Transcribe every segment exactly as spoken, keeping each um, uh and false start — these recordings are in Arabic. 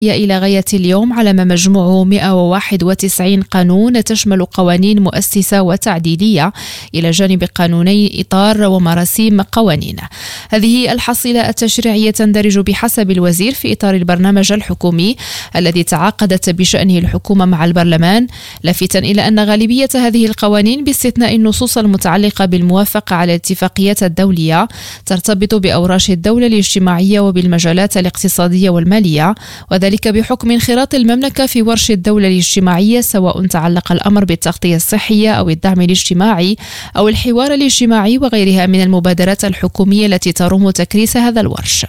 إلى غاية اليوم على ما مجموعه مئة وواحد وتسعين قانون، تشمل قوانين مؤسسة وتعديلية إلى جانب قانوني إطار ومراسيم قوانين. هذه الحصيلة التشريعية تندرج بحسب الوزير في إطار البرنامج الحكومي الذي تعاقدت بشأنه الحكومة مع البرلمان، لافتا إلى أن غالبية هذه القوانين باستثناء النصوص المتعلقة بالموافقة على الاتفاقيات الدولية ترتبط بأوراش الدولة الاجتماعية وبالمجالات الاقتصادية والمالية، وذلك بحكم انخراط المملكة في ورش الدولة الاجتماعية، سواء تعلق الأمر بالتغطية الصحية أو الدعم الاجتماعي أو الحوار الاجتماعي وغيرها من المبادرات الحكومية التي تروم تكريس هذا الورش.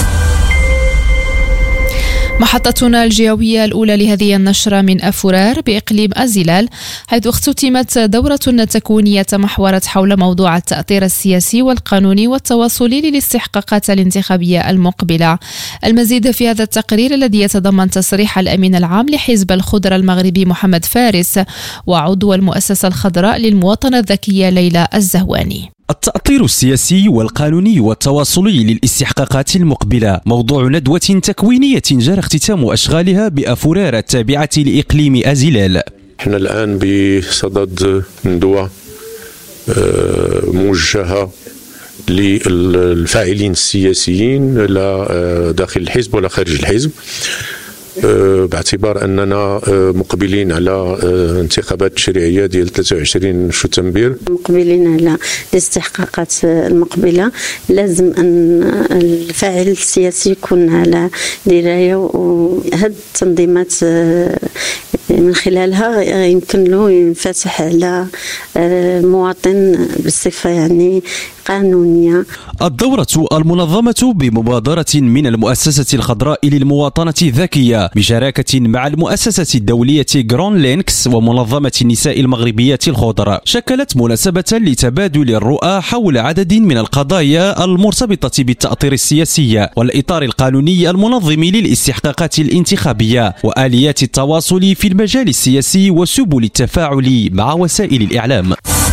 محطتنا الجوية الأولى لهذه النشرة من أفورار بإقليم أزيلال، حيث اختتمت دورة تكوينية تمحورت حول موضوع التأطير السياسي والقانوني والتواصلي للاستحقاقات الانتخابية المقبلة. المزيد في هذا التقرير الذي يتضمن تصريح الأمين العام لحزب الخضر المغربي محمد فارس وعضو المؤسسة الخضراء للمواطنة الذكية ليلى الزهواني. التأطير السياسي والقانوني والتواصلي للاستحقاقات المقبلة موضوع ندوة تكوينية جرى اختتام أشغالها بأفورار التابعة لإقليم أزيلال. نحن الآن بصدد ندوة موجهة للفاعلين السياسيين لا داخل الحزب ولا خارج الحزب، باعتبار أننا مقبلين على انتخابات تشريعية ديال ثلاثة وعشرين شتنبر. مقبلين على الاستحقاقات المقبلة، لازم أن الفاعل السياسي يكون على دراية، وهذه التنظيمات من خلالها يمكن له ينفتح على المواطن بصفة يعني قانونية. الدورة المنظمة بمبادرة من المؤسسة الخضراء للمواطنة الذكية بشراكة مع المؤسسة الدولية جرون لينكس ومنظمة النساء المغربية الخضر شكلت مناسبة لتبادل الرؤى حول عدد من القضايا المرتبطة بالتأطير السياسي والإطار القانوني المنظم للاستحقاقات الانتخابية وآليات التواصل في المجال السياسي وسبل التفاعل مع وسائل الإعلام.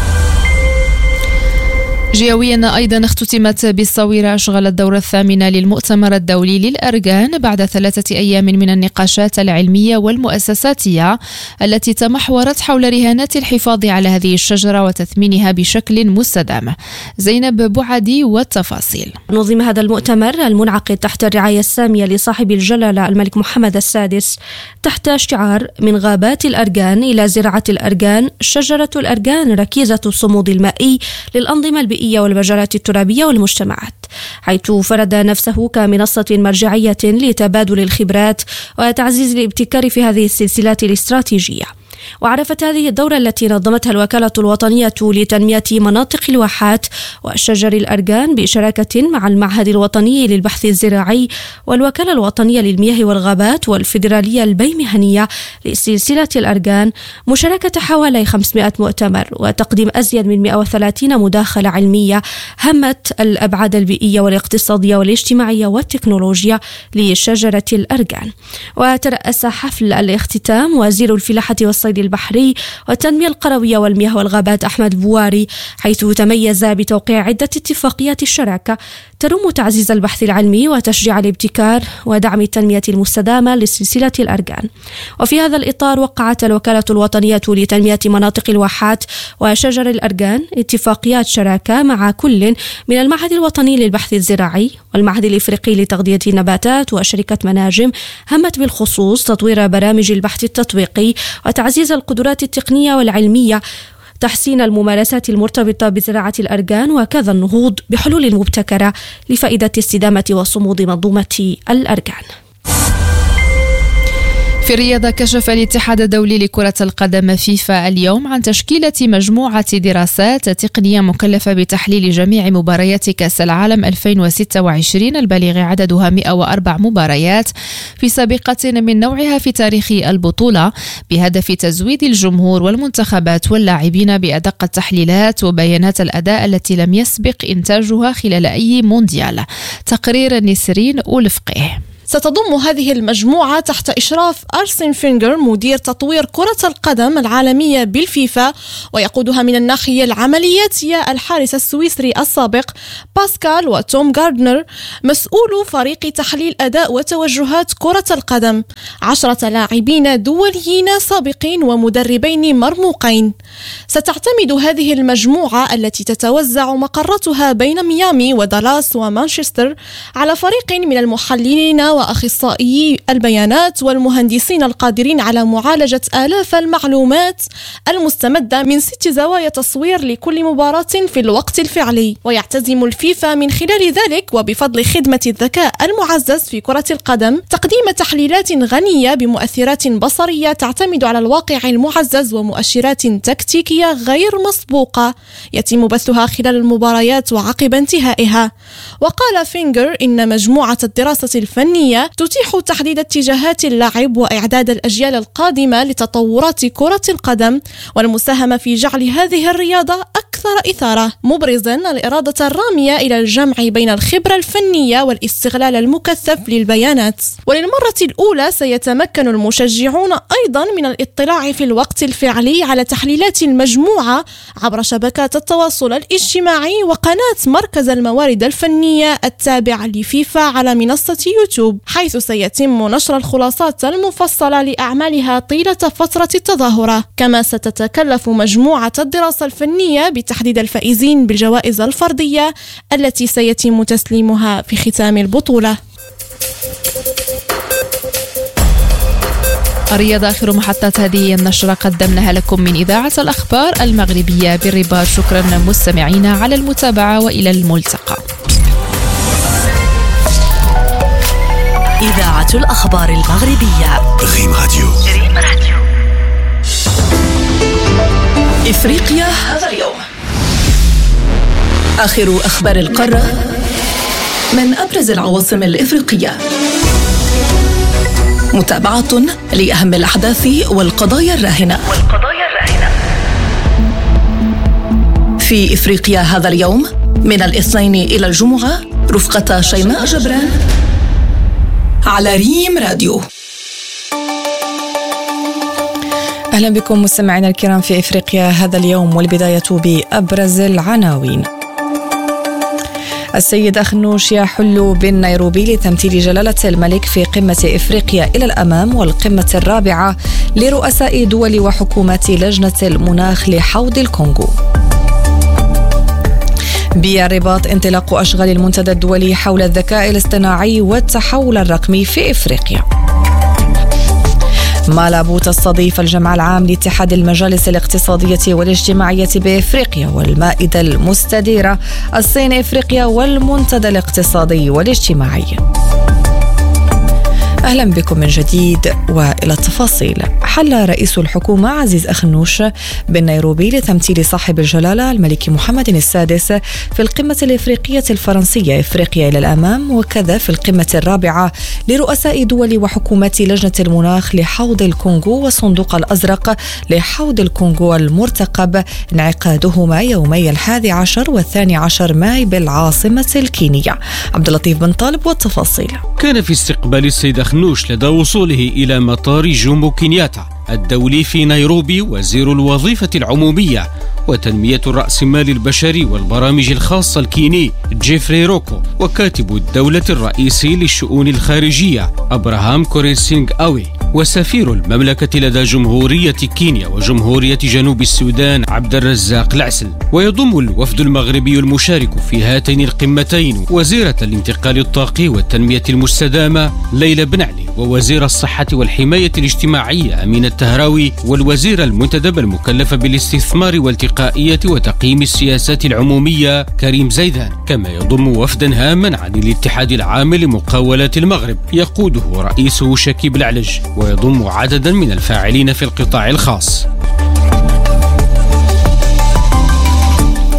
جيويا أيضا اختتمت بالصويرة أشغال الدورة الثامنة للمؤتمر الدولي للأرجان بعد ثلاثة أيام من النقاشات العلمية والمؤسساتية التي تمحورت حول رهانات الحفاظ على هذه الشجرة وتثمينها بشكل مستدام. زينب بوعدي والتفاصيل. نظم هذا المؤتمر المنعقد تحت الرعاية السامية لصاحب الجلالة الملك محمد السادس تحت شعار من غابات الأرجان إلى زراعة الأرجان، شجرة الأرجان ركيزة الصمود المائي للأنظمة البيئية والمجالات الترابية والمجتمعات، حيث فرض نفسه كمنصة مرجعية لتبادل الخبرات وتعزيز الابتكار في هذه السلسلة الاستراتيجية. وعرفت هذه الدورة التي نظمتها الوكالة الوطنية لتنمية مناطق الواحات وشجر الأرجان بشراكة مع المعهد الوطني للبحث الزراعي والوكالة الوطنية للمياه والغابات والفيدرالية البيمهنية لسلسلة الأرجان مشاركة حوالي خمسمائة مؤتمر وتقديم أزيد من مئة وثلاثين مداخلة علمية همت الأبعاد البيئية والاقتصادية والاجتماعية والتكنولوجيا لشجرة الأرجان. وترأس حفل الاختتام وزير الفلاحة والصيد البحري والتنمية القروية والمياه والغابات أحمد بواري، حيث تميز بتوقيع عدة اتفاقيات الشراكة تروم تعزيز البحث العلمي وتشجيع الابتكار ودعم التنمية المستدامة لسلسلة الأرجان. وفي هذا الإطار وقعت الوكالة الوطنية لتنمية مناطق الواحات وشجر الأرجان اتفاقيات شراكة مع كل من المعهد الوطني للبحث الزراعي والمعهد الإفريقي لتغذية النباتات وشركة مناجم، همت بالخصوص تطوير برامج البحث التطبيقي وتعزيز القدرات التقنية والعلمية، تحسين الممارسات المرتبطة بزراعة الأرجان، وكذا النهوض بحلول مبتكرة لفائدة استدامة وصمود منظومة الأرجان. في الرياضة، كشف الاتحاد الدولي لكرة القدم فيفا اليوم عن تشكيلة مجموعة دراسات تقنية مكلفة بتحليل جميع مباريات كأس العالم ألفين وستة وعشرين البالغ عددها مئة وأربع مباريات في سابقة من نوعها في تاريخ البطولة، بهدف تزويد الجمهور والمنتخبات واللاعبين بأدق التحليلات وبيانات الأداء التي لم يسبق إنتاجها خلال أي مونديال. تقرير نسرين أولفقه. ستضم هذه المجموعة تحت إشراف أرسن فينجر مدير تطوير كرة القدم العالمية بالفيفا، ويقودها من الناحية العملياتية الحارس السويسري السابق باسكال وتوم غاردنر مسؤول فريق تحليل أداء وتوجهات كرة القدم، عشرة لاعبين دوليين سابقين ومدربين مرموقين. ستعتمد هذه المجموعة التي تتوزع مقراتها بين ميامي ودالاس ومانشستر على فريق من المحللين وأخصائيي البيانات والمهندسين القادرين على معالجة آلاف المعلومات المستمدة من ست زوايا تصوير لكل مباراة في الوقت الفعلي. ويعتزم الفيفا من خلال ذلك وبفضل خدمة الذكاء المعزز في كرة القدم تقديم تحليلات غنية بمؤثرات بصرية تعتمد على الواقع المعزز ومؤشرات تكتيكية غير مسبوقة يتم بثها خلال المباريات وعقب انتهائها. وقال فينجر إن مجموعة الدراسة الفنية تتيح تحديد اتجاهات اللاعب وإعداد الأجيال القادمة لتطورات كرة القدم والمساهمة في جعل هذه الرياضة أكثر إثارة، مبرزا الإرادة الرامية إلى الجمع بين الخبرة الفنية والاستغلال المكثف للبيانات. وللمرة الأولى سيتمكن المشجعون أيضا من الاطلاع في الوقت الفعلي على تحليلات المجموعة عبر شبكات التواصل الاجتماعي وقناة مركز الموارد الفنية التابع لفيفا على منصة يوتيوب، حيث سيتم نشر الخلاصات المفصلة لأعمالها طيلة فترة التظاهرة. كما ستتكلف مجموعة الدراسة الفنية بتحديد الفائزين بالجوائز الفردية التي سيتم تسليمها في ختام البطولة. الرياضة آخر محطات هذه النشرة قدمناها لكم من إذاعة الأخبار المغربية بالرباط. شكرا مستمعينا على المتابعة وإلى الملتقى. إذاعة الأخبار المغربية ريم راديو. ريم راديو. إفريقيا هذا اليوم. آخر أخبار القارة من أبرز العواصم الإفريقية. متابعة لأهم الأحداث والقضايا الراهنة. والقضايا الراهنة. في إفريقيا هذا اليوم من الاثنين إلى الجمعة رفقة شيماء جبران على ريم راديو. أهلا بكم مستمعينا الكرام في إفريقيا هذا اليوم، والبداية بأبرز العناوين. السيد أخنوش يحل بالنيروبي لتمثيل جلالة الملك في قمة إفريقيا إلى الأمام والقمة الرابعة لرؤساء دول وحكومات لجنة المناخ لحوض الكونغو. بالرباط انطلاق أشغال المنتدى الدولي حول الذكاء الاصطناعي والتحول الرقمي في إفريقيا. مالابو تستضيف الجمع العام لاتحاد المجالس الاقتصادية والاجتماعية بإفريقيا والمائدة المستديرة الصين إفريقيا والمنتدى الاقتصادي والاجتماعي. أهلا بكم من جديد وإلى التفاصيل. حل رئيس الحكومة عزيز أخنوش بالنيروبي لتمثيل صاحب الجلالة الملك محمد السادس في القمة الإفريقية الفرنسية إفريقيا إلى الأمام، وكذا في القمة الرابعة لرؤساء دول وحكومات لجنة المناخ لحوض الكونغو والصندوق الأزرق لحوض الكونغو المرتقب انعقادهما يومي الحادي عشر والثاني عشر ماي بالعاصمة الكينية. عبد اللطيف بن طالب والتفاصيل. كان في استقبال السيد أخنوش لدى وصوله إلى مطار جومو كينياتا الدولي في نيروبي وزير الوظيفة العمومية وتنمية الرأسمال البشري والبرامج الخاصة الكيني جيفري روكو، وكاتب الدولة الرئيسي للشؤون الخارجية أبراهام كوريسينغ أوي، وسفير المملكة لدى جمهورية كينيا وجمهورية جنوب السودان عبد الرزاق العسل. ويضم الوفد المغربي المشارك في هاتين القمتين وزيرة الانتقال الطاقي والتنمية المستدامة ليلى بن علي، ووزير الصحة والحماية الاجتماعية أمين التهراوي، والوزير المنتدب المكلف بالاستثمار والتقائية وتقييم السياسات العمومية كريم زيدان. كما يضم وفدا هاما عن الاتحاد العام لمقاولات المغرب يقوده رئيسه شكيب العلج، ويضم عددا من الفاعلين في القطاع الخاص.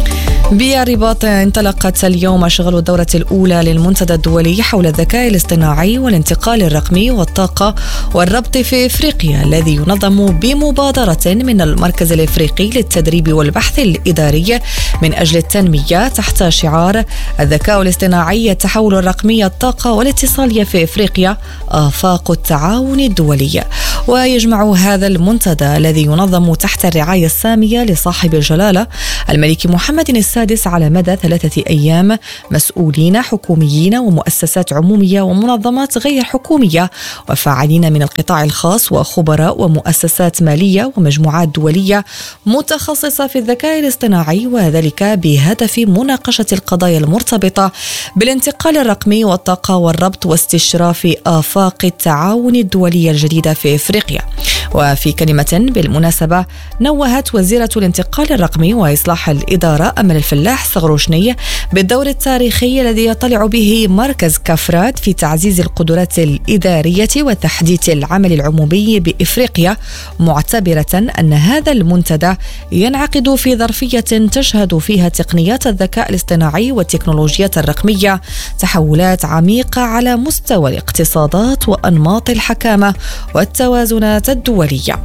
بالرباط انطلقت اليوم أشغال الدورة الأولى للمنتدى الدولي حول الذكاء الاصطناعي والانتقال الرقمي والطاقة والربط في إفريقيا، الذي ينظم بمبادرة من المركز الإفريقي للتدريب والبحث الإداري من أجل التنمية تحت شعار الذكاء الاصطناعي، التحول الرقمي، الطاقة والاتصالية في إفريقيا، آفاق التعاون الدولي. ويجمع هذا المنتدى الذي ينظم تحت الرعاية السامية لصاحب الجلالة الملك محمد السادس على مدى ثلاثة أيام مسؤولين حكوميين ومؤسسات عمومية ومنظمات غير حكومية وفاعلين من القطاع الخاص وخبراء ومؤسسات مالية ومجموعات دولية متخصصة في الذكاء الاصطناعي، وذلك بهدف مناقشة القضايا المرتبطة بالانتقال الرقمي والطاقة والربط واستشراف آفاق التعاون الدولي الجديدة في إفريقيا. وفي كلمة بالمناسبة نوهت وزيرة الانتقال الرقمي وإصلاح الإدارة أمل الفلاح صغروشني بالدور التاريخي الذي يطلع به مركز كفرات في تعزيز القدرات الإدارية وتحديث العمل العمومي بإفريقيا، معتبرة أن هذا المنتدى ينعقد في ظرفية تشهد فيها تقنيات الذكاء الاصطناعي والتكنولوجيات الرقمية تحولات عميقة على مستوى الاقتصادات وأنماط الحكامة والتوازنات الدولية.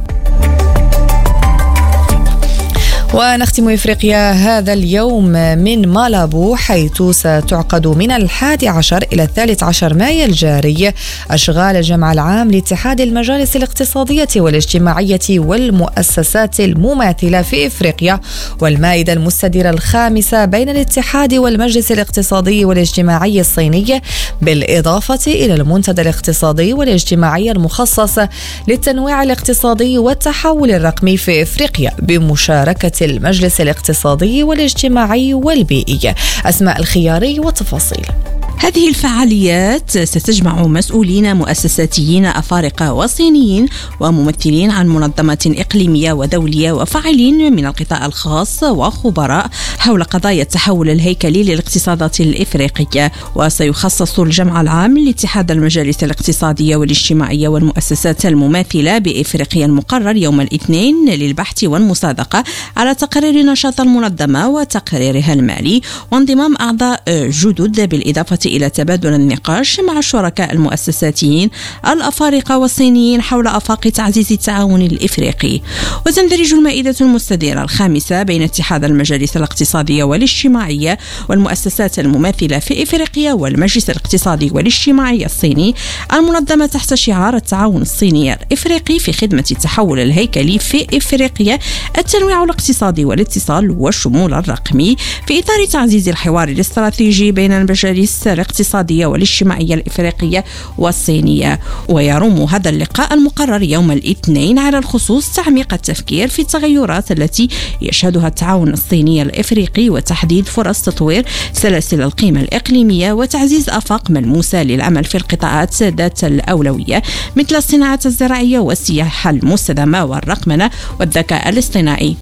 ونختم إفريقيا هذا اليوم من مالابو، حيث ستعقد من الحادي عشر إلى الثالث عشر مايو الجاري أشغال الجمع العام لاتحاد المجالس الاقتصادية والاجتماعية والمؤسسات المماثلة في إفريقيا، والمائدة المستديرة الخامسة بين الاتحاد والمجلس الاقتصادي والاجتماعي الصيني، بالإضافة إلى المنتدى الاقتصادي والاجتماعي المخصص للتنويع الاقتصادي والتحول الرقمي في إفريقيا بمشاركة المجلس الاقتصادي والاجتماعي والبيئي. أسماء الخياري وتفاصيل. هذه الفعاليات ستجمع مسؤولين مؤسساتيين أفارقة وصينيين وممثلين عن منظمات إقليمية ودولية وفاعلين من القطاع الخاص وخبراء حول قضايا التحول الهيكلي للاقتصادات الإفريقية. وسيخصص الجمع العام لاتحاد المجالس الاقتصادية والاجتماعية والمؤسسات المماثلة بإفريقيا المقرر يوم الاثنين للبحث والمصادقة على تقرير نشاط المنظمة وتقريرها المالي وانضمام أعضاء جدد، بالإضافة إلى تبادل النقاش مع الشركاء المؤسساتيين الأفارقة والصينيين حول آفاق تعزيز التعاون الإفريقي. وتندرج المائدة المستديرة الخامسة بين اتحاد المجالس الاقتصادية والاجتماعية والمؤسسات المماثلة في إفريقيا والمجلس الاقتصادي والاجتماعي الصيني المنظمة تحت شعار التعاون الصيني الإفريقي في خدمة التحول الهيكلي في إفريقيا، التنويع الاقتصادي والاتصال والشمول الرقمي، في إطار تعزيز الحوار الاستراتيجي بين المجالس الاقتصادية والاجتماعية الإفريقية والصينية. ويروم هذا اللقاء المقرر يوم الاثنين على الخصوص تعميق التفكير في التغيرات التي يشهدها التعاون الصيني الإفريقي وتحديد فرص تطوير سلاسل القيمة الإقليمية وتعزيز آفاق ملموسة للعمل في القطاعات ذات الأولوية مثل الصناعات الزراعية والسياحة المستدامة والرقمنة والذكاء الاصطناعي.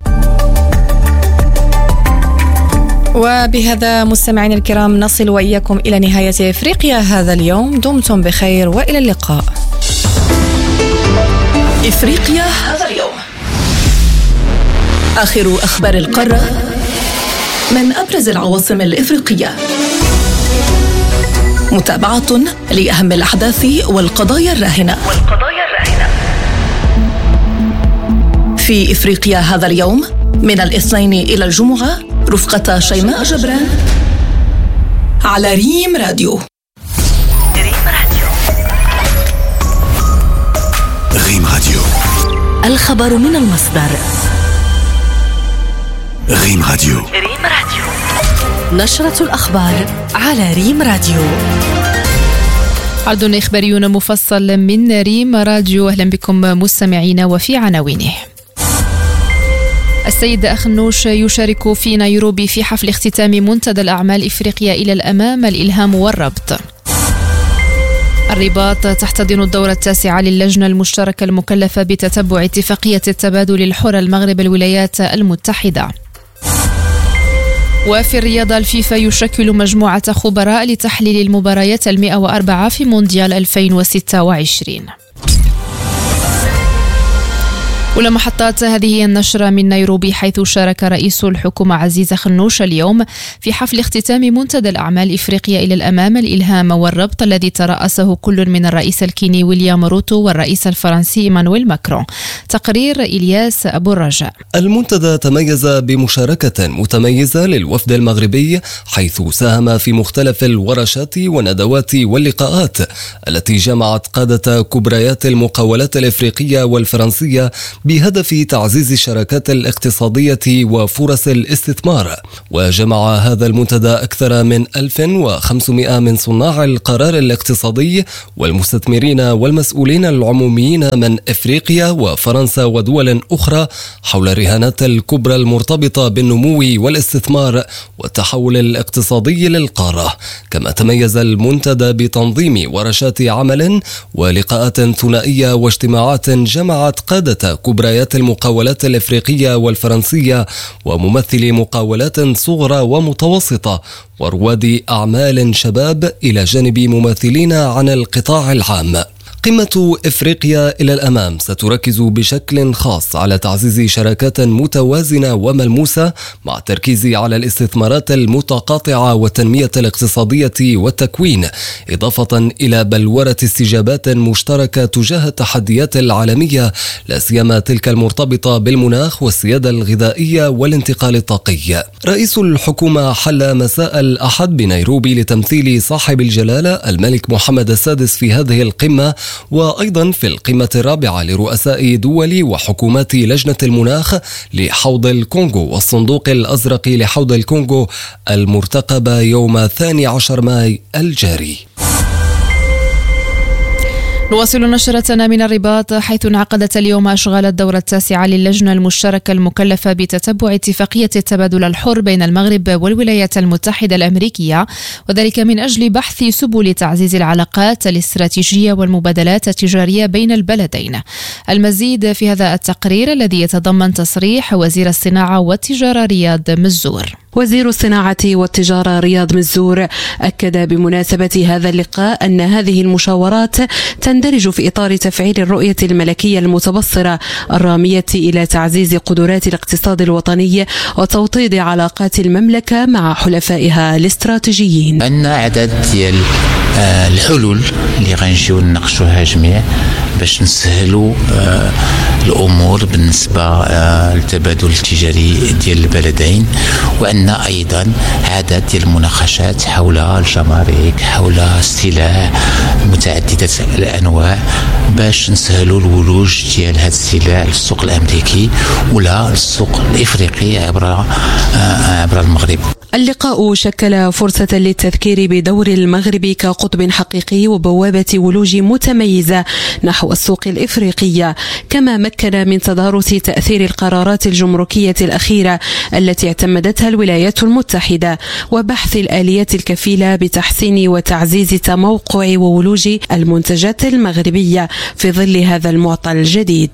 وبهذا مستمعين الكرام نصل وإياكم إلى نهاية إفريقيا هذا اليوم. دمتم بخير وإلى اللقاء. إفريقيا هذا اليوم، آخر أخبار القارة من أبرز العواصم الإفريقية، متابعة لأهم الأحداث والقضايا الراهنة والقضايا الراهنة في إفريقيا هذا اليوم من الاثنين إلى الجمعة، رفقة شيماء جبران على ريم راديو. ريم راديو. ريم راديو. الخبر من المصدر. ريم راديو. ريم راديو. نشرة الأخبار على ريم راديو. عرض إخباري مفصل من ريم راديو. أهلا بكم مستمعين وفي عناوينه. السيد أخنوش يشارك في نيروبي في حفل اختتام منتدى الأعمال إفريقيا إلى الأمام، الإلهام والربط. الرباط تحتضن الدورة التاسعة للجنة المشتركة المكلفة بتتبع اتفاقية التبادل الحر المغرب الولايات المتحدة. وفي الرياضة، الفيفا يشكل مجموعة خبراء لتحليل المباريات المئة وأربعة في مونديال ألفين وستة وعشرين. أولى محطات هذه النشرة من نيروبي، حيث شارك رئيس الحكومة عزيز أخنوش اليوم في حفل اختتام منتدى الأعمال إفريقيا إلى الأمام الإلهام والربط، الذي ترأسه كل من الرئيس الكيني ويليام روتو والرئيس الفرنسي إيمانويل ماكرون. تقرير إلياس أبو الرجاء. المنتدى تميز بمشاركة متميزة للوفد المغربي، حيث ساهم في مختلف الورشات والندوات واللقاءات التي جمعت قادة كبريات المقاولات الإفريقية والفرنسية بهدف تعزيز الشراكات الاقتصادية وفرص الاستثمار. وجمع هذا المنتدى أكثر من ألف وخمسمائة من صناع القرار الاقتصادي والمستثمرين والمسؤولين العموميين من إفريقيا وفرنسا ودول أخرى حول الرهانات الكبرى المرتبطة بالنمو والاستثمار والتحول الاقتصادي للقارة. كما تميز المنتدى بتنظيم ورشات عمل ولقاءات ثنائية واجتماعات جمعت قادة كبريات المقاولات الإفريقية والفرنسية وممثلي مقاولات صغرى ومتوسطة ورواد أعمال شباب إلى جانب ممثلين عن القطاع العام. قمة إفريقيا إلى الأمام ستركز بشكل خاص على تعزيز شراكات متوازنة وملموسة، مع التركيز على الاستثمارات المتقاطعة والتنمية الاقتصادية والتكوين، إضافة إلى بلورة استجابات مشتركة تجاه التحديات العالمية، لا سيما تلك المرتبطة بالمناخ والسيادة الغذائية والانتقال الطاقي. رئيس الحكومة حل مساء الأحد بنيروبي لتمثيل صاحب الجلالة الملك محمد السادس في هذه القمة، وأيضا في القمة الرابعة لرؤساء دول وحكومات لجنة المناخ لحوض الكونغو والصندوق الأزرق لحوض الكونغو المرتقبة يوم الثاني عشر ماي الجاري. نواصل نشرتنا من الرباط، حيث انعقدت اليوم أشغال الدورة التاسعة للجنة المشتركة المكلفة بتتبع اتفاقية التبادل الحر بين المغرب والولايات المتحدة الأمريكية، وذلك من أجل بحث سبل تعزيز العلاقات الاستراتيجية والمبادلات التجارية بين البلدين. المزيد في هذا التقرير الذي يتضمن تصريح وزير الصناعة والتجارة رياض مزور. وزير الصناعة والتجارة رياض مزور أكد بمناسبة هذا اللقاء أن هذه المشاورات تندرج في إطار تفعيل الرؤية الملكية المتبصرة الرامية إلى تعزيز قدرات الاقتصاد الوطني وتوطيد علاقات المملكة مع حلفائها الاستراتيجيين. عندنا عدد ديال الحلول اللي غنجيو نناقشوها جميع باش نسهلوا الأمور بالنسبة للتبادل التجاري ديال البلدين، وعندنا أيضا عدد ديال المناقشات حول الجمارك، حول السلع متعددة الأنواع باش نسهلوا الولوج ديال هذا السلع للسوق الأمريكي ولا للسوق الإفريقي عبر عبر المغرب. اللقاء شكل فرصة للتذكير بدور المغرب كقطب حقيقي وبوابة ولوج متميزة نحو السوق الإفريقية، كما مكن من تدارس تأثير القرارات الجمركية الأخيرة التي اعتمدتها الولايات المتحدة، وبحث الآليات الكفيلة بتحسين وتعزيز تموقع وولوج المنتجات المغربية في ظل هذا المعطى الجديد.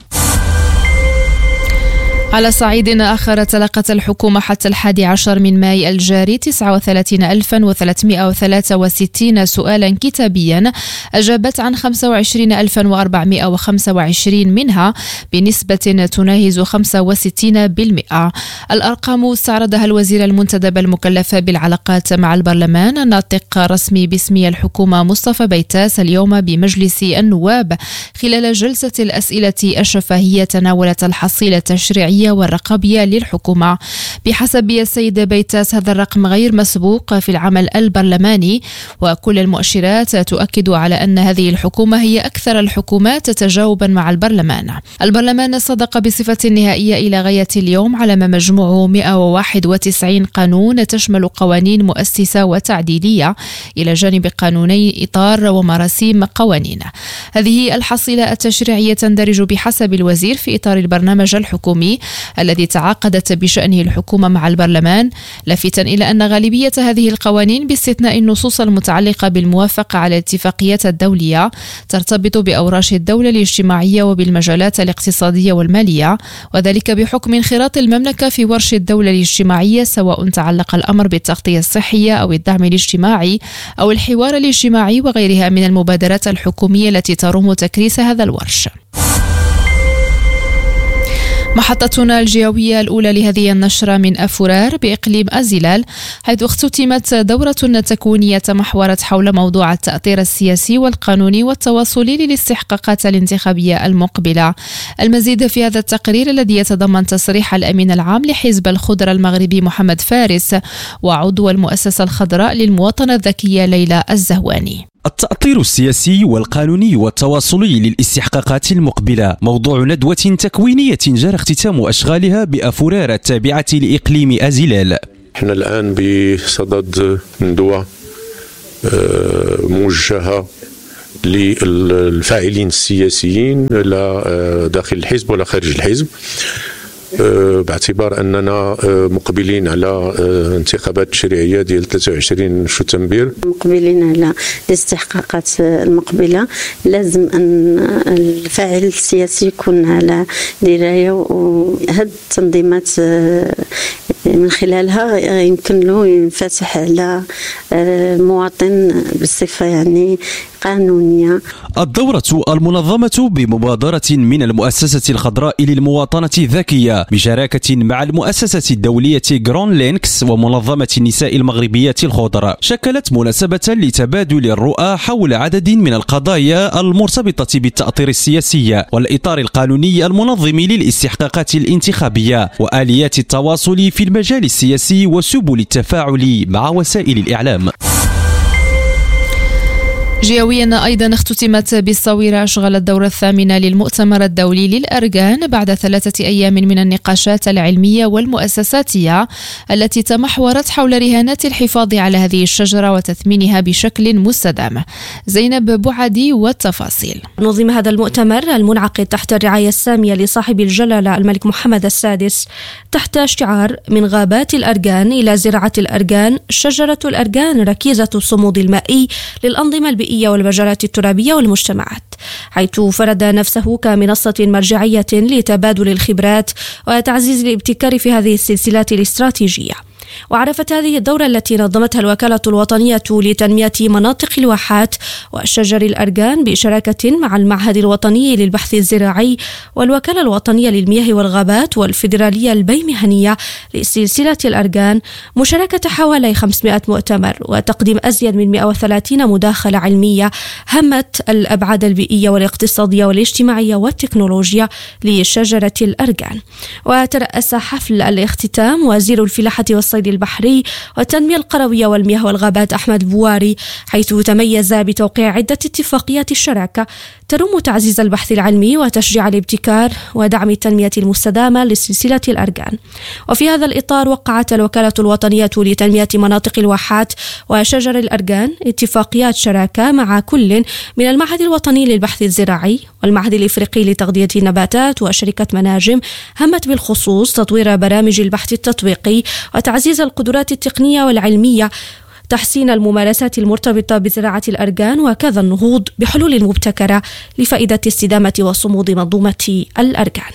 على صعيد آخر، تلقت الحكومة حتى الحادي عشر من ماي الجاري تسعة وثلاثين ألفا وثلاثمائة وثلاثة وستين سؤالا كتابيا، أجابت عن خمسة وعشرين ألفا وأربعمائة وخمسة وعشرين منها بنسبة تناهز خمسة وستين بالمئة. الأرقام استعرضها الوزير المنتدب المكلف بالعلاقات مع البرلمان الناطق رسمي باسم الحكومة مصطفى بيتاس اليوم بمجلس النواب خلال جلسة الأسئلة الشفهية تناولت الحصيلة التشريعية والرقابية للحكومة. بحسب السيد بيتاس، هذا الرقم غير مسبوق في العمل البرلماني، وكل المؤشرات تؤكد على أن هذه الحكومة هي أكثر الحكومات تجاوبا مع البرلمان. البرلمان صدق بصفة نهائية إلى غاية اليوم على ما مجموعه مئة وواحد وتسعين قانون تشمل قوانين مؤسسة وتعديلية إلى جانب قانوني إطار ومراسيم قوانين. هذه الحصيلة التشريعية تندرج بحسب الوزير في إطار البرنامج الحكومي الذي تعاقدت بشأنه الحكومة مع البرلمان، لافتا إلى أن غالبية هذه القوانين باستثناء النصوص المتعلقة بالموافقة على الاتفاقيات الدولية ترتبط بأوراش الدولة الاجتماعية وبالمجالات الاقتصادية والمالية، وذلك بحكم انخراط المملكة في ورش الدولة الاجتماعية، سواء تعلق الأمر بالتغطية الصحية أو الدعم الاجتماعي أو الحوار الاجتماعي وغيرها من المبادرات الحكومية التي تروم تكريس هذا الورش. محطتنا الجوية الأولى لهذه النشرة من أفورار بإقليم أزيلال، حيث اختتمت دورة تكوينية تمحورت حول موضوع التأطير السياسي والقانوني والتواصلي للاستحقاقات الانتخابية المقبلة. المزيد في هذا التقرير الذي يتضمن تصريح الأمين العام لحزب الخضر المغربي محمد فارس وعضو المؤسسة الخضراء للمواطنة الذكية ليلى الزهواني. التأطير السياسي والقانوني والتواصلي للاستحقاقات المقبلة موضوع ندوة تكوينية جرى اختتام أشغالها بأفورار التابعة لإقليم أزيلال. احنا الآن بصدد ندوة موجهة للفاعلين السياسيين لا داخل الحزب ولا خارج الحزب، باعتبار أننا مقبلين على انتخابات تشريعية ديال ثلاثة وعشرين شتنبر. مقبلين على الاستحقاقات المقبلة، لازم أن الفاعل السياسي يكون على دراية، وهذه التنظيمات من خلالها يمكن له ينفتح على المواطن بصفة يعني قانونية. الدورة المنظمة بمبادرة من المؤسسة الخضراء للمواطنة الذكية بشراكة مع المؤسسة الدولية جرون لينكس ومنظمة النساء المغربية الخضر شكلت مناسبة لتبادل الرؤى حول عدد من القضايا المرتبطة بالتأطير السياسي والإطار القانوني المنظم للاستحقاقات الانتخابية وآليات التواصل في المجال السياسي وسبل التفاعل مع وسائل الإعلام. جيويا أيضا اختتمت بالصويرة أشغال الدورة الثامنة للمؤتمر الدولي للأرجان بعد ثلاثة أيام من النقاشات العلمية والمؤسساتية التي تمحورت حول رهانات الحفاظ على هذه الشجرة وتثمينها بشكل مستدام. زينب بوعدي والتفاصيل. نظم هذا المؤتمر المنعقد تحت الرعاية السامية لصاحب الجلالة الملك محمد السادس تحت شعار من غابات الأرجان إلى زراعة الأرجان، شجرة الأرجان ركيزة الصمود المائي للأنظمة البيئية والمجالات الترابية والمجتمعات، حيث فرض نفسه كمنصة مرجعية لتبادل الخبرات وتعزيز الابتكار في هذه السلسلات الاستراتيجية. وعرفت هذه الدورة التي نظمتها الوكالة الوطنية لتنمية مناطق الواحات وشجر الأرجان بشراكة مع المعهد الوطني للبحث الزراعي والوكالة الوطنية للمياه والغابات والفيدرالية البيمهنية لسلسلة الأرجان مشاركة حوالي خمسمائة مؤتمر وتقديم أزيد من مئة وثلاثين مداخلة علمية همت الأبعاد البيئية والاقتصادية والاجتماعية والتكنولوجيا لشجرة الأرجان. وترأس حفل الاختتام وزير الفلاحة والصيد البحري والتنمية القروية والمياه والغابات أحمد بواري، حيث تميز بتوقيع عدة اتفاقيات الشراكة تروم تعزيز البحث العلمي وتشجيع الابتكار ودعم التنمية المستدامة لسلسلة الأرجان. وفي هذا الإطار وقعت الوكالة الوطنية لتنمية مناطق الواحات وشجر الأرجان اتفاقيات شراكة مع كل من المعهد الوطني للبحث الزراعي والمعهد الإفريقي لتغذية النباتات وشركة مناجم، همت بالخصوص تطوير برامج البحث التطبيقي وتعزيز القدرات التقنية والعلمية، تحسين الممارسات المرتبطة بزراعة الأرجان، وكذا النهوض بحلول مبتكرة لفائدة استدامة وصمود منظومة الأرجان.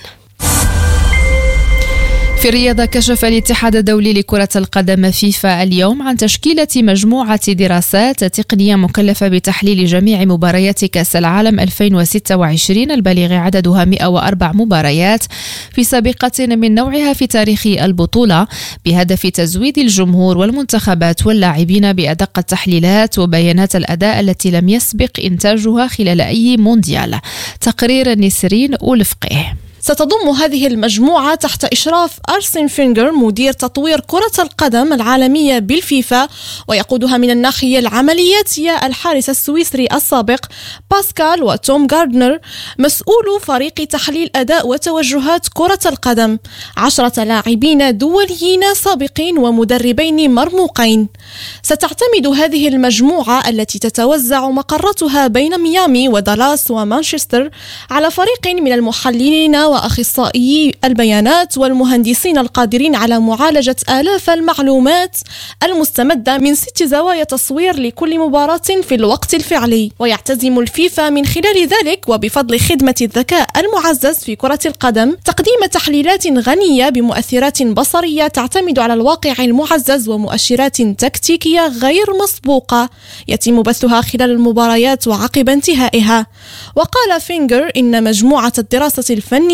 في الرياضة، كشف الاتحاد الدولي لكرة القدم فيفا اليوم عن تشكيلة مجموعة دراسات تقنية مكلفة بتحليل جميع مباريات كأس العالم ألفين وستة وعشرين البالغ عددها مئة وأربع مباريات في سابقة من نوعها في تاريخ البطولة، بهدف تزويد الجمهور والمنتخبات واللاعبين بأدق التحليلات وبيانات الأداء التي لم يسبق إنتاجها خلال أي مونديال. تقرير نسرين أولفقه. ستضم هذه المجموعة تحت إشراف أرسن فينغر مدير تطوير كرة القدم العالمية بالفيفا، ويقودها من الناحية العملياتية الحارس السويسري السابق باسكال وتوم غاردنر مسؤول فريق تحليل أداء وتوجهات كرة القدم، عشرة لاعبين دوليين سابقين ومدربين مرموقين. ستعتمد هذه المجموعة التي تتوزع مقراتها بين ميامي ودالاس ومانشستر على فريق من المحللين وأخصائيي البيانات والمهندسين القادرين على معالجة آلاف المعلومات المستمدة من ست زوايا تصوير لكل مباراة في الوقت الفعلي. ويعتزم الفيفا من خلال ذلك وبفضل خدمة الذكاء المعزز في كرة القدم تقديم تحليلات غنية بمؤثرات بصرية تعتمد على الواقع المعزز ومؤشرات تكتيكية غير مسبوقة يتم بثها خلال المباريات وعقب انتهائها. وقال فينغر إن مجموعة الدراسة الفنية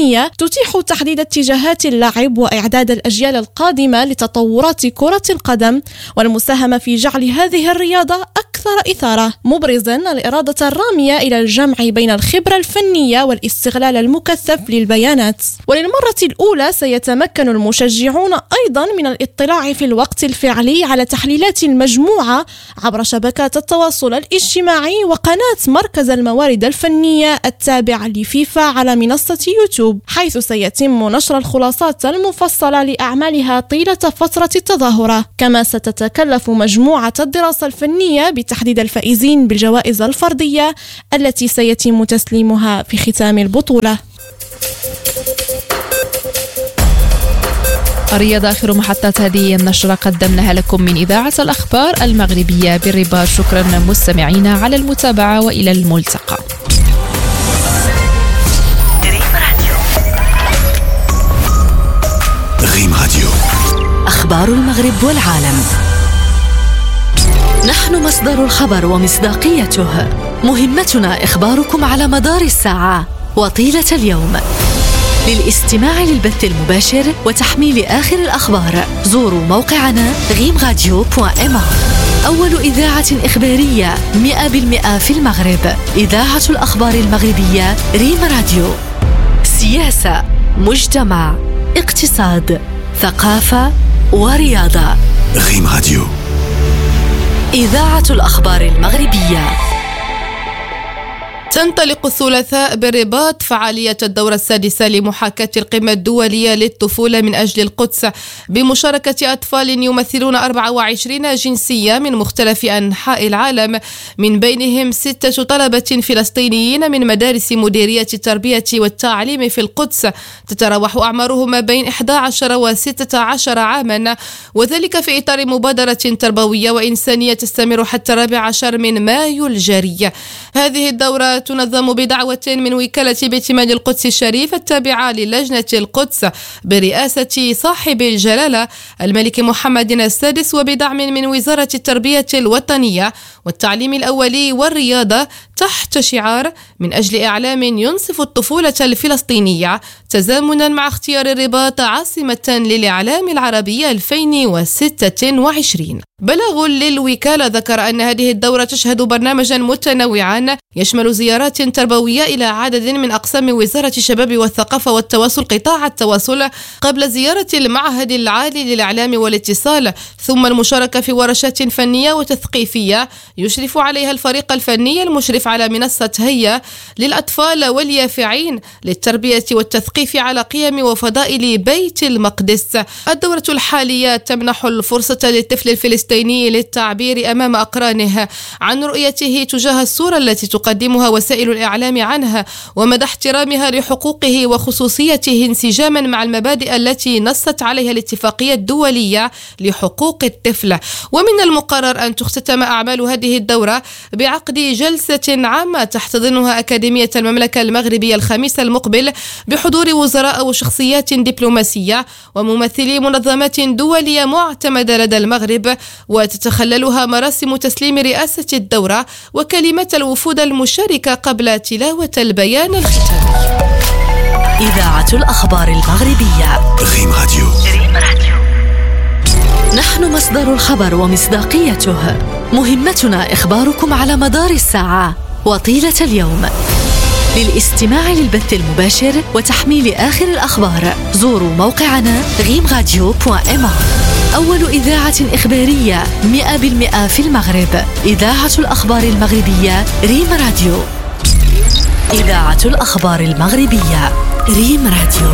الفنية تتيح تحديد اتجاهات اللعب وإعداد الأجيال القادمة لتطورات كرة القدم والمساهمة في جعل هذه الرياضة أكثر إثارة، مبرزا الإرادة الرامية إلى الجمع بين الخبرة الفنية والاستغلال المكثف للبيانات. وللمرة الأولى سيتمكن المشجعون أيضا من الاطلاع في الوقت الفعلي على تحليلات المجموعة عبر شبكات التواصل الاجتماعي وقناة مركز الموارد الفنية التابع لفيفا على منصة يوتيوب، حيث سيتم نشر الخلاصات المفصلة لأعمالها طيلة فترة التظاهرة. كما ستتكلف مجموعة الدراسة الفنية بتحديد الفائزين بالجوائز الفردية التي سيتم تسليمها في ختام البطولة. الرياضة آخر محطات هذه النشرة قدمناها لكم من إذاعة الأخبار المغربية بالرباط. شكرا مستمعينا على المتابعة وإلى الملتقى. ريم راديو، أخبار المغرب والعالم. نحن مصدر الخبر ومصداقيته، مهمتنا إخباركم على مدار الساعة وطيلة اليوم. للاستماع للبث المباشر وتحميل آخر الأخبار زوروا موقعنا غيم راديو دوت إم. أول إذاعة إخبارية مئة بالمئة في المغرب، إذاعة الأخبار المغربية ريم راديو. سياسة، مجتمع، اقتصاد، ثقافة ورياضة. ريم راديو، إذاعة الأخبار المغربية. تنطلق الثلاثاء بالرباط فعالية الدورة السادسة لمحاكاة القمة الدولية للطفولة من أجل القدس بمشاركة أطفال يمثلون أربعة وعشرين جنسية من مختلف أنحاء العالم، من بينهم ستة طلبة فلسطينيين من مدارس مديرية التربية والتعليم في القدس، تتراوح أعمارهم ما بين إحدى عشر وستة عشر عاما، وذلك في إطار مبادرة تربوية وإنسانية تستمر حتى الرابع عشر من مايو الجاري. هذه الدورة تنظم بدعوة من وكالة بيت مال القدس الشريف التابعة للجنة القدس برئاسة صاحب الجلالة الملك محمد السادس، وبدعم من وزارة التربية الوطنية والتعليم الأولي والرياضة، تحت شعار من أجل إعلام ينصف الطفولة الفلسطينية، تزامنا مع اختيار الرباط عاصمة للإعلام العربي ألفين وستة وعشرين. بلاغ للوكالة ذكر أن هذه الدورة تشهد برنامجا متنوعا يشمل زيارات تربوية إلى عدد من أقسام وزارة الشباب والثقافة والتواصل قطاع التواصل قبل زيارة المعهد العالي للإعلام والاتصال، ثم المشاركة في ورشات فنية وتثقيفية يشرف عليها الفريق الفني المشرف على منصة هيا للأطفال واليافعين للتربية والتثقيف على قيم وفضائل بيت المقدس. الدورة الحالية تمنح الفرصة للطفل الفلسطيني للتعبير أمام أقرانه عن رؤيته تجاه الصورة التي تقدمها وسائل الإعلام عنها ومدى احترامها لحقوقه وخصوصيته انسجاما مع المبادئ التي نصت عليها الاتفاقية الدولية لحقوق الطفل. ومن المقرر أن تختتم أعمال هذه الدورة بعقد جلسة عامة تحتضنها أكاديمية المملكة المغربية الخميس المقبل بحضور وزراء وشخصيات دبلوماسية وممثلي منظمات دولية معتمدة لدى المغرب، وتتخللها مراسم تسليم رئاسة الدورة وكلمات الوفود المشاركة قبل تلاوة البيان الختامي. إذاعة الأخبار المغربية ريم راديو. نحن مصدر الخبر ومصداقيته، مهمتنا إخباركم على مدار الساعة وطيلة اليوم. للاستماع للبث المباشر وتحميل آخر الأخبار زوروا موقعنا غيم راديو دوت إم. أول إذاعة إخبارية مئة بالمئة في المغرب، إذاعة الأخبار المغربية ريم راديو. إذاعة الأخبار المغربية ريم راديو.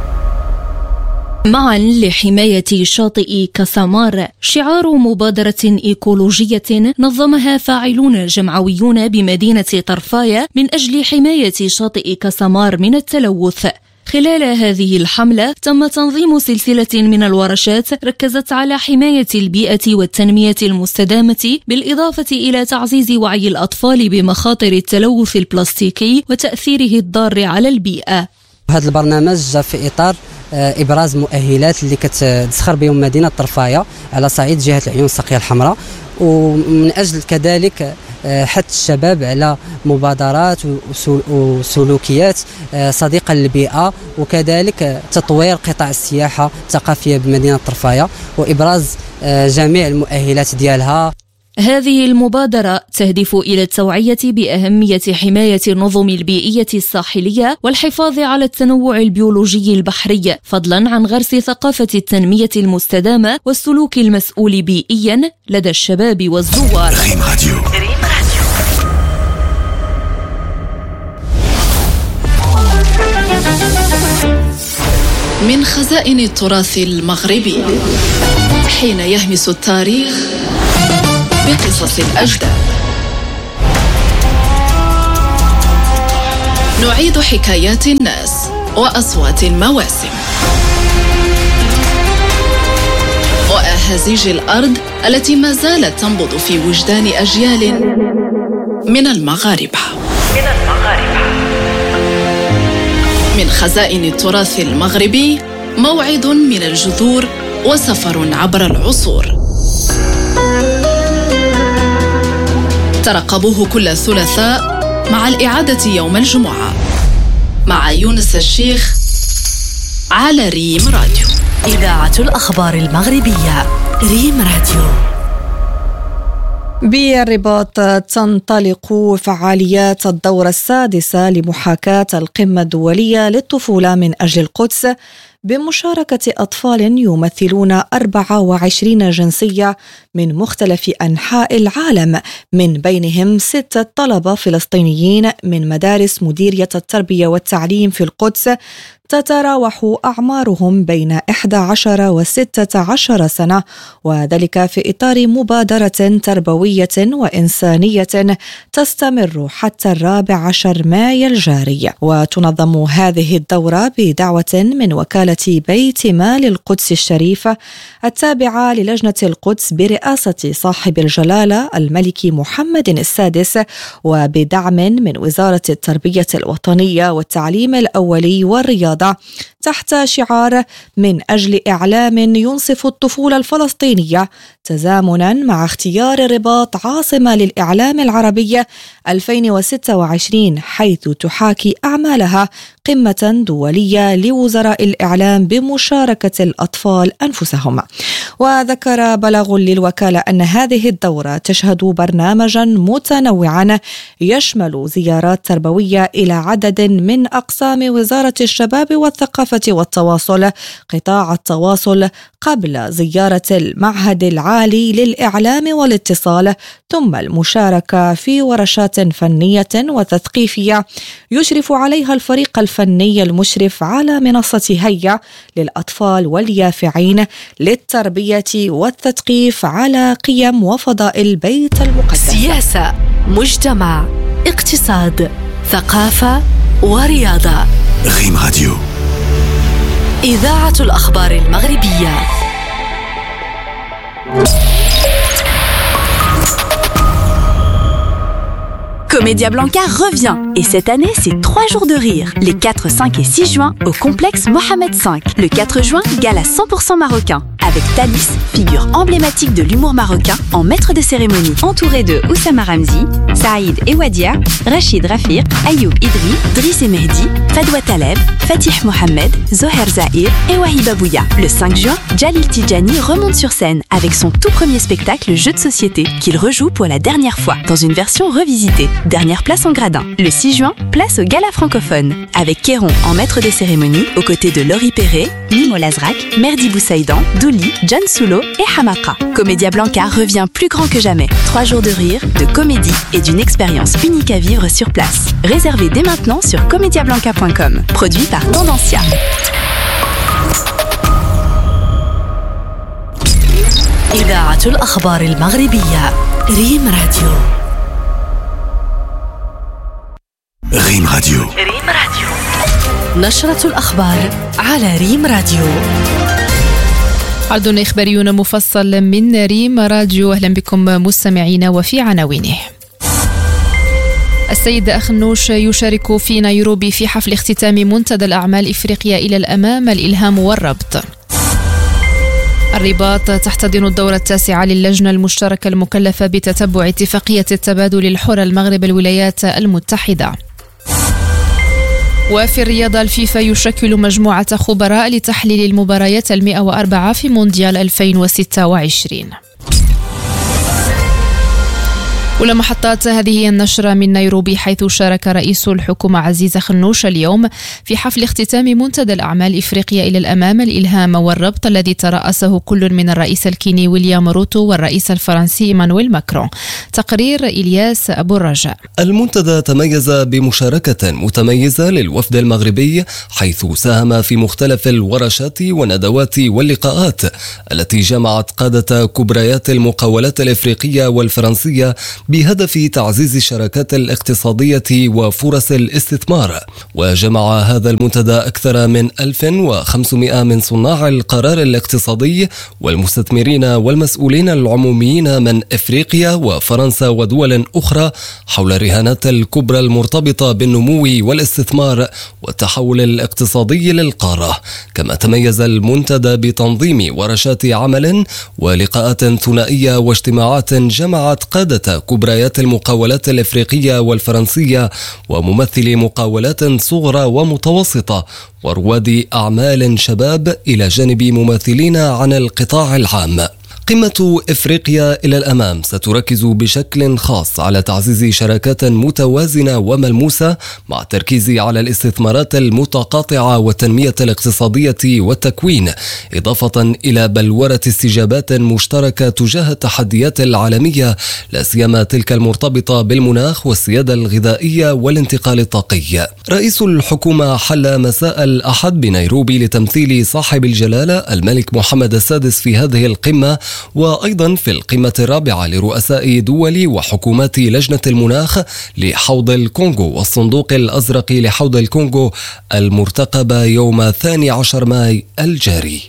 معا لحماية شاطئ كسامار، شعار مبادرة إيكولوجية نظمها فاعلون جمعويون بمدينة طرفاية من أجل حماية شاطئ كسامار من التلوث. خلال هذه الحملة تم تنظيم سلسلة من الورشات ركزت على حماية البيئة والتنمية المستدامة، بالإضافة إلى تعزيز وعي الأطفال بمخاطر التلوث البلاستيكي وتأثيره الضار على البيئة. هذا البرنامج جاء في إطار إبراز مؤهلات اللي كتدخر بهم مدينة طرفاية على صعيد جهة العيون الساقية الحمراء، ومن أجل كذلك حث الشباب على مبادرات وسلوكيات صديقة للبيئة، وكذلك تطوير قطاع السياحة الثقافية بمدينة طرفاية وإبراز جميع المؤهلات ديالها. هذه المبادرة تهدف إلى التوعية بأهمية حماية النظم البيئية الساحلية والحفاظ على التنوع البيولوجي البحري، فضلا عن غرس ثقافة التنمية المستدامة والسلوك المسؤول بيئيا لدى الشباب والزوار. ريم راديو. من خزائن التراث المغربي حين يهمس التاريخ بقصص الأجداد، نعيد حكايات الناس وأصوات المواسم وأهازيج الأرض التي ما زالت تنبض في وجدان أجيال من المغاربة. من خزائن التراث المغربي موعد من الجذور وسفر عبر العصور. ترقبوه كل ثلاثاء مع الإعادة يوم الجمعة مع يونس الشيخ على ريم راديو. إذاعة الأخبار المغربية ريم راديو. بالرباط تنطلق فعاليات الدورة السادسة لمحاكاة القمة الدولية للطفولة من أجل القدس بمشاركة أطفال يمثلون أربعة وعشرين جنسية من مختلف أنحاء العالم، من بينهم ستة طلبة فلسطينيين من مدارس مديرية التربية والتعليم في القدس تتراوح أعمارهم بين إحدى عشر وستة عشر سنة، وذلك في إطار مبادرة تربوية وإنسانية تستمر حتى الرابع عشر مايو الجاري. وتنظم هذه الدورة بدعوة من وكالة بيت مال القدس الشريفة التابعة للجنة القدس برئاسة صاحب الجلالة الملك محمد السادس، وبدعم من وزارة التربية الوطنية والتعليم الأولي والرياضة، تحت شعار من أجل إعلام ينصف الطفولة الفلسطينية، تزامنا مع اختيار الرباط عاصمة للإعلام العربي ألفين وستة وعشرين، حيث تحاكي أعمالها قمة دولية لوزراء الإعلام بمشاركة الأطفال أنفسهم. وذكر بلاغ للوكالة أن هذه الدورة تشهد برنامجا متنوعا يشمل زيارات تربوية إلى عدد من أقسام وزارة الشباب والثقافة والتواصل، قطاع التواصل، قبل زيارة المعهد العالي للإعلام والاتصال، ثم المشاركة في ورشات فنية وتثقيفية يشرف عليها الفريق الفني المشرف على منصة هيا للأطفال واليافعين للتربية والتثقيف على قيم وفضائل بيت المقدس. سياسة، مجتمع، اقتصاد، ثقافة ورياضة. ريم راديو. إذاعة الأخبار المغربية. Comédia Blanca revient et cette année c'est trois jours de rire, les quatre, cinq et six juin au complexe Mohamed cinq. Le quatre juin, gala cent pour cent marocain avec Thalys, figure emblématique de l'humour marocain en maître de cérémonie, entouré de Oussama Ramzi, Saïd et Wadia, Rachid Rafiq, Ayoub Idri, Driss et Mehdi, Fadwa Taleb, Fatih Mohamed, Zoher Zahir et Wahiba Bouya. Le cinq juin, Jalil Tidjani remonte sur scène avec son tout premier spectacle Jeu de société qu'il rejoue pour la dernière fois dans une version revisitée. Dernière place en gradin. Le six juin, place au gala francophone avec Kéron en maître de cérémonie aux côtés de Laurie Perret, Mimo Lazrak, Merdi Boussaïdan, Douli, John Soulo et Hamaka. Comédia Blanca revient plus grand que jamais. Trois jours de rire, de comédie et d'une expérience unique à vivre sur place. Réservez dès maintenant sur comédia blanca point com. Produit par Tendancia. إذاعة الأخبار المغربية ريم راديو. ريم راديو. ريم راديو. نشرة الأخبار على ريم راديو. عرض إخباري مفصل من ريم راديو. أهلا بكم مستمعين وفي عناوينه. السيد أخنوش يشارك في نيروبي في حفل اختتام منتدى الأعمال إفريقيا إلى الأمام، الإلهام والربط. الرباط تحتضن الدورة التاسعة للجنة المشتركة المكلفة بتتبع اتفاقية التبادل الحر المغرب الولايات المتحدة. وفي الرياضة، الفيفا يشكل مجموعة خبراء لتحليل المباريات المئة وأربعة في مونديال ألفين وستة وعشرين. أولى محطات هذه النشرة من نيروبي، حيث شارك رئيس الحكومة عزيز خنوش اليوم في حفل اختتام منتدى الأعمال إفريقيا إلى الأمام الإلهام والربط، الذي ترأسه كل من الرئيس الكيني ويليام روتو والرئيس الفرنسي إيمانويل ماكرون. تقرير إلياس أبو الرجاء. المنتدى تميز بمشاركة متميزة للوفد المغربي، حيث ساهم في مختلف الورشات والندوات واللقاءات التي جمعت قادة كبريات المقاولات الإفريقية والفرنسية بهدف تعزيز الشراكات الاقتصادية وفرص الاستثمار. وجمع هذا المنتدى أكثر من ألف وخمسمائة من صناع القرار الاقتصادي والمستثمرين والمسؤولين العموميين من إفريقيا وفرنسا ودول أخرى حول الرهانات الكبرى المرتبطة بالنمو والاستثمار والتحول الاقتصادي للقارة. كما تميز المنتدى بتنظيم ورشات عمل ولقاءات ثنائية واجتماعات جمعت قادة كبريات المقاولات الإفريقية والفرنسية وممثلي مقاولات صغرى ومتوسطة ورواد أعمال شباب، إلى جانب ممثلين عن القطاع العام. قمة إفريقيا إلى الأمام ستركز بشكل خاص على تعزيز شراكات متوازنة وملموسة، مع التركيز على الاستثمارات المتقاطعة والتنمية الاقتصادية والتكوين، إضافة إلى بلورة استجابات مشتركة تجاه التحديات العالمية، لا سيما تلك المرتبطة بالمناخ والسيادة الغذائية والانتقال الطاقي. رئيس الحكومة حل مساء الأحد بنيروبي لتمثيل صاحب الجلالة الملك محمد السادس في هذه القمة، وأيضا في القمة الرابعة لرؤساء دول وحكومات لجنة المناخ لحوض الكونغو والصندوق الأزرق لحوض الكونغو المرتقبة يوم الثاني عشر ماي الجاري.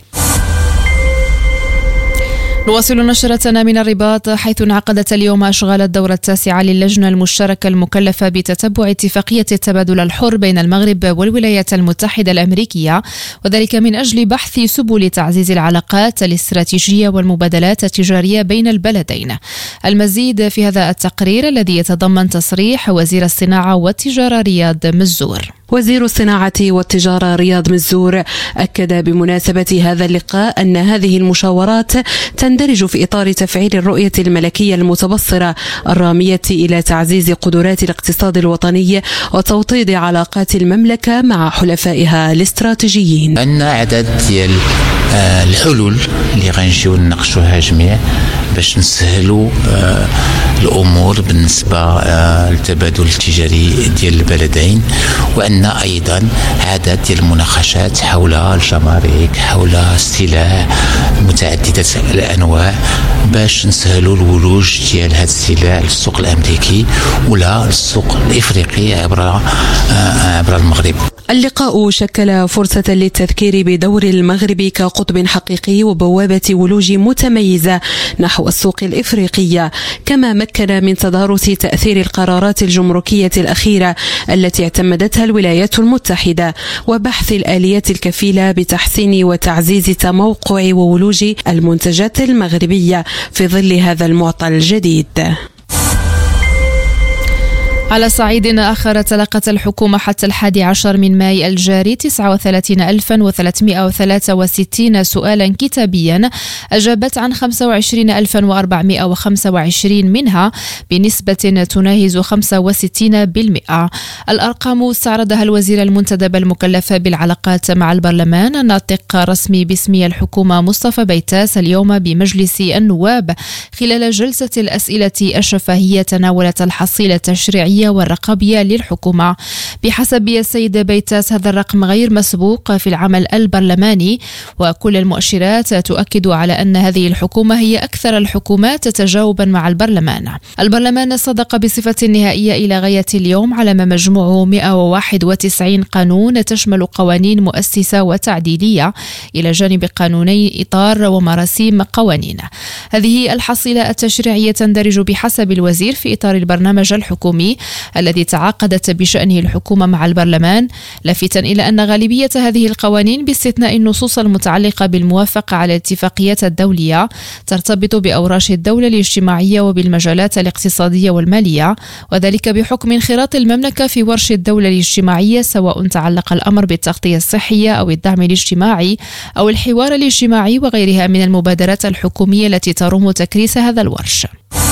نواصل نشرتنا من الرباط، حيث انعقدت اليوم أشغال الدورة التاسعة للجنة المشتركة المكلفة بتتبع اتفاقية التبادل الحر بين المغرب والولايات المتحدة الأمريكية، وذلك من أجل بحث سبل تعزيز العلاقات الاستراتيجية والمبادلات التجارية بين البلدين. المزيد في هذا التقرير الذي يتضمن تصريح وزير الصناعة والتجارة رياض مزور. وزير الصناعة والتجارة رياض مزور أكد بمناسبة هذا اللقاء أن هذه المشاورات تندرج في إطار تفعيل الرؤية الملكية المتبصرة الرامية إلى تعزيز قدرات الاقتصاد الوطني وتوطيد علاقات المملكة مع حلفائها الاستراتيجيين. عندنا عدد ديال الحلول اللي غنجيو نناقشوها جميع باش نسهلوا الأمور بالنسبة للتبادل التجاري ديال البلدين، وعندنا أيضا عدد ديال المناقشات حول الجمارك، حول السلع متعددة الأنواع باش نسهلوا الولوج ديال هذا السلع للسوق الأمريكي ولا للسوق الإفريقي عبر عبر المغرب. اللقاء شكل فرصة للتذكير بدور المغرب كقطب حقيقي وبوابة ولوج متميزة نحو السوق الإفريقية، كما مكن من تدارس تأثير القرارات الجمركية الأخيرة التي اعتمدتها الولايات المتحدة، وبحث الآليات الكفيلة بتحسين وتعزيز تموقع وولوج المنتجات المغربية في ظل هذا المعطى الجديد. على صعيد آخر، تلقت الحكومة حتى الحادي عشر من ماي الجاري تسعة وثلاثين ألفا وثلاثمائة وثلاثة وستين سؤالا كتابيا، أجابت عن خمسة وعشرين ألفا وأربعمائة وخمسة وعشرين منها بنسبة تناهز خمسة وستين بالمئة. الأرقام استعرضها الوزير المنتدب المكلف بالعلاقات مع البرلمان الناطق رسمي باسم الحكومة مصطفى بيتاس اليوم بمجلس النواب خلال جلسة الأسئلة الشفهية تناولت الحصيلة التشريعية والرقابية للحكومة. بحسب السيد بيتاس، هذا الرقم غير مسبوق في العمل البرلماني، وكل المؤشرات تؤكد على أن هذه الحكومة هي أكثر الحكومات تجاوبا مع البرلمان. البرلمان صدق بصفة نهائية إلى غاية اليوم على ما مجموعه مئة وواحد وتسعين قانون، تشمل قوانين مؤسسة وتعديلية إلى جانب قانوني إطار ومراسيم قوانين. هذه الحصيلة التشريعية تندرج بحسب الوزير في إطار البرنامج الحكومي الذي تعاقدت بشأنه الحكومة مع البرلمان، لافتا إلى أن غالبية هذه القوانين باستثناء النصوص المتعلقة بالموافقة على الاتفاقيات الدولية ترتبط بأوراش الدولة الاجتماعية وبالمجالات الاقتصادية والمالية، وذلك بحكم انخراط المملكة في ورش الدولة الاجتماعية، سواء تعلق الأمر بالتغطية الصحية أو الدعم الاجتماعي أو الحوار الاجتماعي وغيرها من المبادرات الحكومية التي تروم تكريس هذا الورش.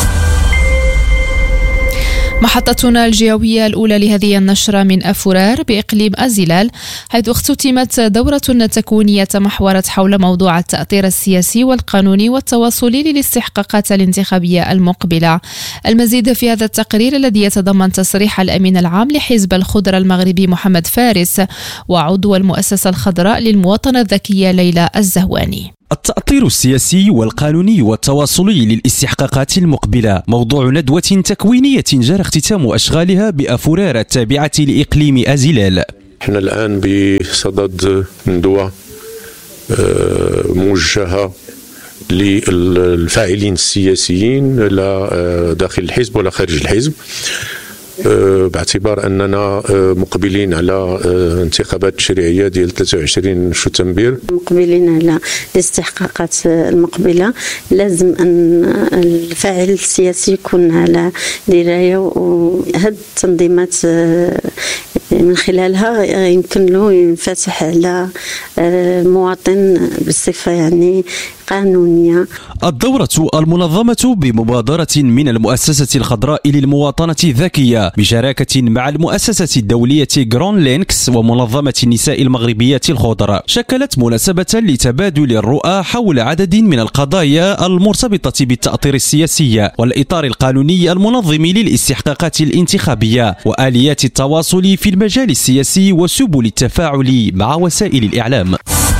محطتنا الجوية الأولى لهذه النشرة من أفورار بإقليم أزيلال، حيث اختتمت دورة تكوينية تمحورت حول موضوع التأطير السياسي والقانوني والتواصلي للاستحقاقات الانتخابية المقبلة. المزيد في هذا التقرير الذي يتضمن تصريح الأمين العام لحزب الخضر المغربي محمد فارس وعضو المؤسسة الخضراء للمواطنة الذكية ليلى الزهواني. التأطير السياسي والقانوني والتواصلي للاستحقاقات المقبلة موضوع ندوة تكوينية جرى اختتام أشغالها بأفورار التابعة لإقليم أزيلال. احنا الآن بصدد ندوة موجهة للفاعلين السياسيين لا داخل الحزب ولا خارج الحزب، باعتبار أننا مقبلين على انتخابات تشريعية ديال ثلاثة وعشرين شتنبر. مقبلين على الاستحقاقات المقبلة، لازم أن الفاعل السياسي يكون على دراية، وهذه التنظيمات من خلالها يمكن له ينفتح على المواطن بصفة يعني قانونية. الدورة المنظمة بمبادرة من المؤسسة الخضراء للمواطنة الذكية بشراكة مع المؤسسة الدولية جرون لينكس ومنظمة النساء المغربية الخضر شكلت مناسبة لتبادل الرؤى حول عدد من القضايا المرتبطة بالتأطير السياسي والإطار القانوني المنظم للاستحقاقات الانتخابية وآليات التواصل في المجال السياسي وسبل التفاعل مع وسائل الإعلام.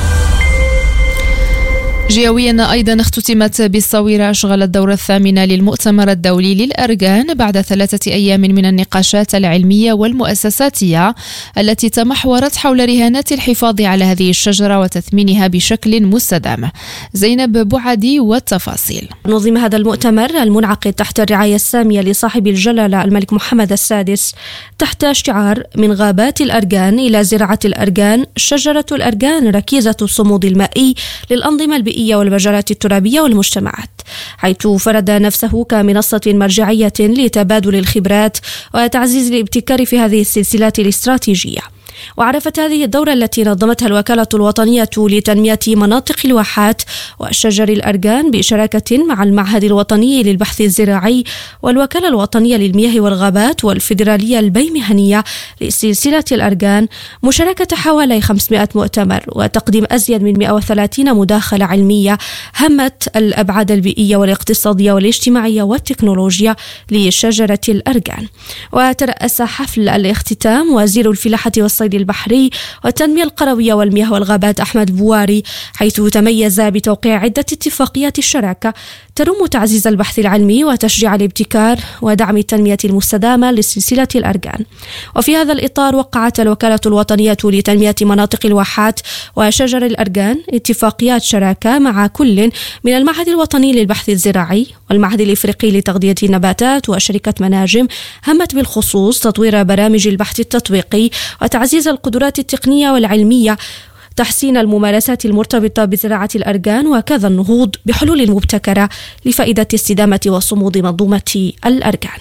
جيويا أيضا اختتمت بالصويرة أشغال الدورة الثامنة للمؤتمر الدولي للأرجان بعد ثلاثة أيام من النقاشات العلمية والمؤسساتية التي تمحورت حول رهانات الحفاظ على هذه الشجرة وتثمينها بشكل مستدام. زينب بوعدي والتفاصيل. نظم هذا المؤتمر المنعقد تحت الرعاية السامية لصاحب الجلالة الملك محمد السادس تحت شعار من غابات الأرجان إلى زراعة الأرجان، شجرة الأرجان ركيزة الصمود المائي للأنظمة البيئية والمجالات الترابية والمجتمعات، حيث فرض نفسه كمنصة مرجعية لتبادل الخبرات وتعزيز الابتكار في هذه السلسلات الاستراتيجية. وعرفت هذه الدورة التي نظمتها الوكالة الوطنية لتنمية مناطق الواحات والشجر الأرجان بشراكة مع المعهد الوطني للبحث الزراعي والوكالة الوطنية للمياه والغابات والفيدرالية البيمهنية لسلسلة الأرجان مشاركة حوالي خمسمائة مؤتمر وتقديم أزيد من مئة وثلاثين مداخلة علمية همت الأبعاد البيئية والاقتصادية والاجتماعية والتكنولوجيا لشجرة الأرجان. وترأس حفل الاختتام وزير الفلاحة والصيد البحري والتنمية القروية والمياه والغابات أحمد بواري، حيث تميز بتوقيع عدة اتفاقيات الشراكة تروم تعزيز البحث العلمي وتشجيع الابتكار ودعم التنمية المستدامة لسلسلة الأرجان. وفي هذا الإطار وقعت الوكالة الوطنية لتنمية مناطق الواحات وشجر الأرجان اتفاقيات شراكة مع كل من المعهد الوطني للبحث الزراعي والمعهد الإفريقي لتغذية النباتات وشركة مناجم، همت بالخصوص تطوير برامج البحث التطبيقي وتعزيز القدرات التقنية والعلمية، تحسين الممارسات المرتبطة بزراعة الأرجان، وكذا النهوض بحلول مبتكرة لفائدة استدامة وصمود منظومة الأرجان.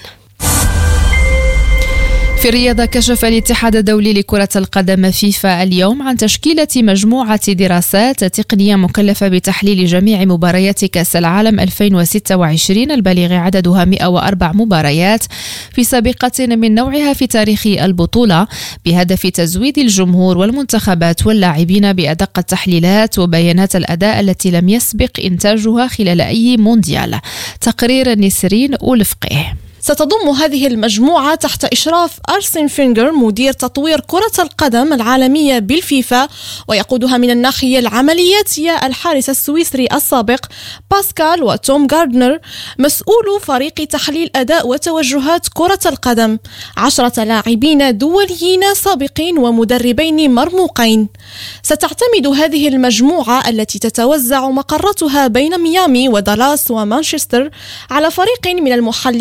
في الرياضة، كشف الاتحاد الدولي لكرة القدم فيفا اليوم عن تشكيلة مجموعة دراسات تقنية مكلفة بتحليل جميع مباريات كأس العالم ألفين وستة وعشرين البالغ عددها مئة وأربع مباريات في سابقة من نوعها في تاريخ البطولة، بهدف تزويد الجمهور والمنتخبات واللاعبين بأدق التحليلات وبيانات الأداء التي لم يسبق إنتاجها خلال أي مونديال. تقرير نسرين أولفقه. ستضم هذه المجموعة تحت إشراف أرسن فينجر مدير تطوير كرة القدم العالمية بالفيفا، ويقودها من الناحية العملية الحارس السويسري السابق باسكال وتوم غاردنر مسؤول فريق تحليل أداء وتوجهات كرة القدم، عشرة لاعبين دوليين سابقين ومدربين مرموقين. ستعتمد هذه المجموعة التي تتوزع مقراتها بين ميامي ودالاس ومانشستر على فريق من المحللين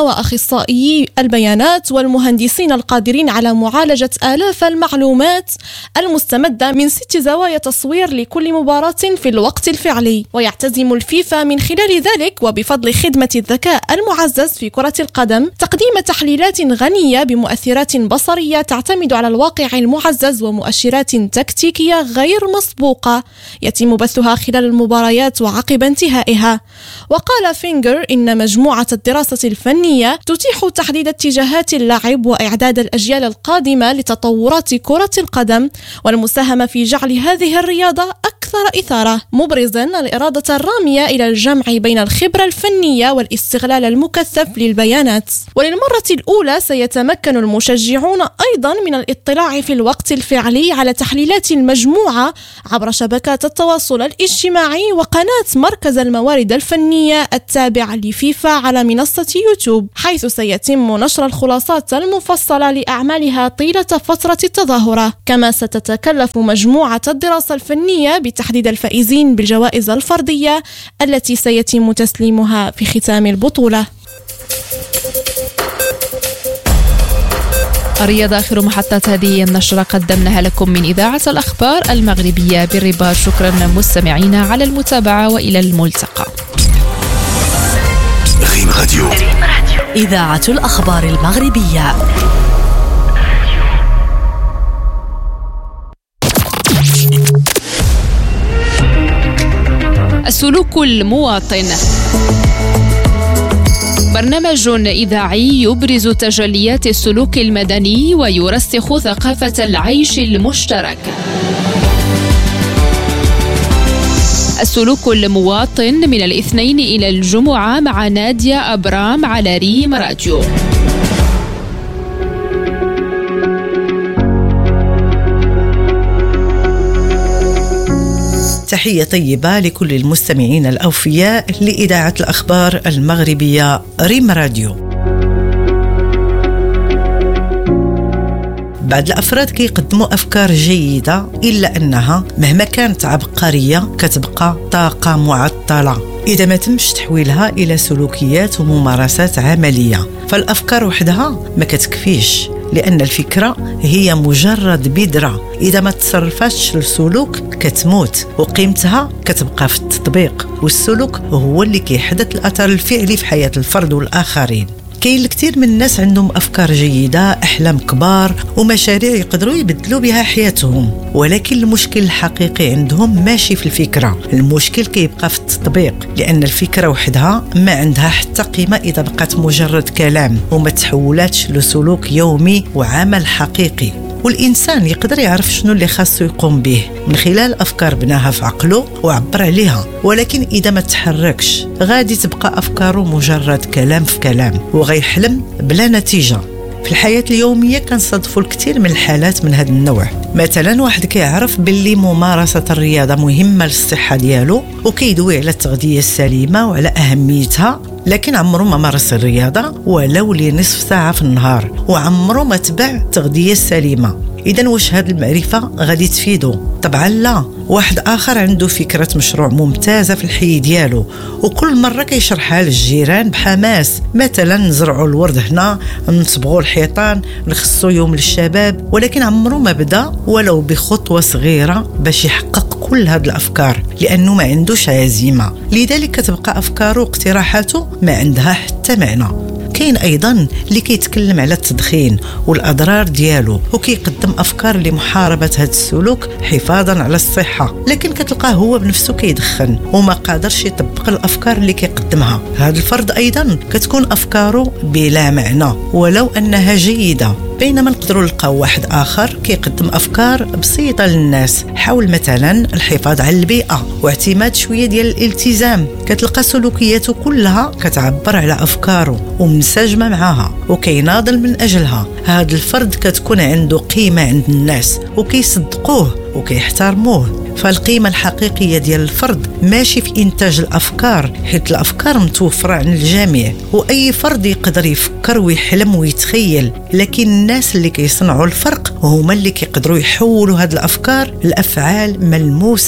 وأخصائيي البيانات والمهندسين القادرين على معالجة آلاف المعلومات المستمدة من ست زوايا تصوير لكل مباراة في الوقت الفعلي. ويعتزم الفيفا من خلال ذلك وبفضل خدمة الذكاء المعزز في كرة القدم تقديم تحليلات غنية بمؤثرات بصرية تعتمد على الواقع المعزز ومؤشرات تكتيكية غير مسبوقة يتم بثها خلال المباريات وعقب انتهائها. وقال فينجر إن مجموعة الدراسة الفنية تتيح تحديد اتجاهات اللاعب وإعداد الأجيال القادمة لتطورات كرة القدم والمساهمة في جعل هذه الرياضة أكثر إثارة، مبرزا الإرادة الرامية إلى الجمع بين الخبرة الفنية والاستغلال المكثف للبيانات. وللمرة الأولى سيتمكن المشجعون أيضا من الاطلاع في الوقت الفعلي على تحليلات المجموعة عبر شبكات التواصل الاجتماعي وقناة مركز الموارد الفنية التابع لفيفا على منصة يوتيوب، حيث سيتم نشر الخلاصات المفصلة لأعمالها طيلة فترة التظاهرة. كما ستتكلف مجموعة الدراسة الفنية بتحديد الفائزين بالجوائز الفردية التي سيتم تسليمها في ختام البطولة. الرياضة آخر محطات هذه النشرة قدمناها لكم من إذاعة الأخبار المغربية بالرباط. شكرا مستمعينا على المتابعة وإلى الملتقى. ريم راديو، إذاعة الأخبار المغربية. السلوك المواطن، برنامج إذاعي يبرز تجليات السلوك المدني ويرسخ ثقافة العيش المشترك. السلوك المواطن من الاثنين إلى الجمعة مع نادية أبرام على ريم راديو. تحية طيبة لكل المستمعين الأوفياء لإذاعة الأخبار المغربية ريم راديو. بعض الأفراد كيقدموا أفكار جيدة إلا أنها مهما كانت عبقرية كتبقى طاقة معطلة إذا ما تمش تحويلها إلى سلوكيات وممارسات عملية. فالأفكار وحدها ما كتكفيش، لأن الفكرة هي مجرد بذرة إذا ما تصرفتش السلوك كتموت، وقيمتها كتبقى في التطبيق، والسلوك هو اللي كيحدث الأثر الفعلي في حياة الفرد والآخرين. كاين الكثير من الناس عندهم أفكار جيدة، أحلام كبار ومشاريع يقدروا يبدلوا بها حياتهم، ولكن المشكل الحقيقي عندهم ماشي في الفكرة، المشكل كيبقى في التطبيق، لأن الفكرة وحدها ما عندها حتى قيمة إذا بقات مجرد كلام وما تحولاتش لسلوك يومي وعمل حقيقي. والإنسان يقدر يعرف شنو اللي خاصه يقوم به من خلال أفكار بناها في عقله وعبر عليها، ولكن إذا ما تحركش غادي تبقى أفكاره مجرد كلام في كلام وغيحلم بلا نتيجة. في الحياة اليومية كنصادفوا الكثير من الحالات من هذا النوع. مثلا واحد كيعرف باللي ممارسة الرياضة مهمة للصحة ديالو وكيدوي على التغذية السليمة وعلى أهميتها، لكن عمره ما مارس الرياضة ولو لنصف ساعة في النهار، وعمره ما تبع التغذية السليمة. إذن واش هاد المعرفة غادي تفيدو؟ طبعا لا. واحد آخر عنده فكرة مشروع ممتازة في الحي ديالو وكل مرة كيشرحها للجيران بحماس، مثلا نزرعوا الورد هنا، نصبغوا الحيطان، نخصوا يوم للشباب، ولكن عمره ما بدا ولو بخطوة صغيرة باش يحقق كل هاد الأفكار، لأنه ما عندوش عزيمة. لذلك كتبقى أفكاره واقتراحاته ما عندها حتى معنى. كاين ايضا اللي كيتكلم على التدخين والاضرار ديالو وكيقدم افكار لمحاربه هذا السلوك حفاظا على الصحه، لكن كتلقاه هو بنفسه كيدخن وما قادرش يطبق الافكار اللي كيقدمها. هذا الفرد ايضا كتكون افكاره بلا معنى ولو انها جيده. بينما نقدروا نلقاو واحد آخر كيقدم أفكار بسيطة للناس حول مثلا الحفاظ على البيئة واعتماد شوية ديال الالتزام. كتلقى سلوكياته كلها كتعبر على أفكاره ومنسجمة معها وكيناضل من أجلها. هذا الفرد كتكون عنده قيمة عند الناس وكيصدقوه وكيحترموه. فالقيمة الحقيقية ديال الفرد ماشي في إنتاج الأفكار، حيث الأفكار متوفرة عند الجميع وأي فرد يقدر يفكر ويحلم ويتخيل، لكن الناس اللي كيصنعوا الفرق هما اللي كيقدروا يحولوا هذه الأفكار لأفعال ملموسة.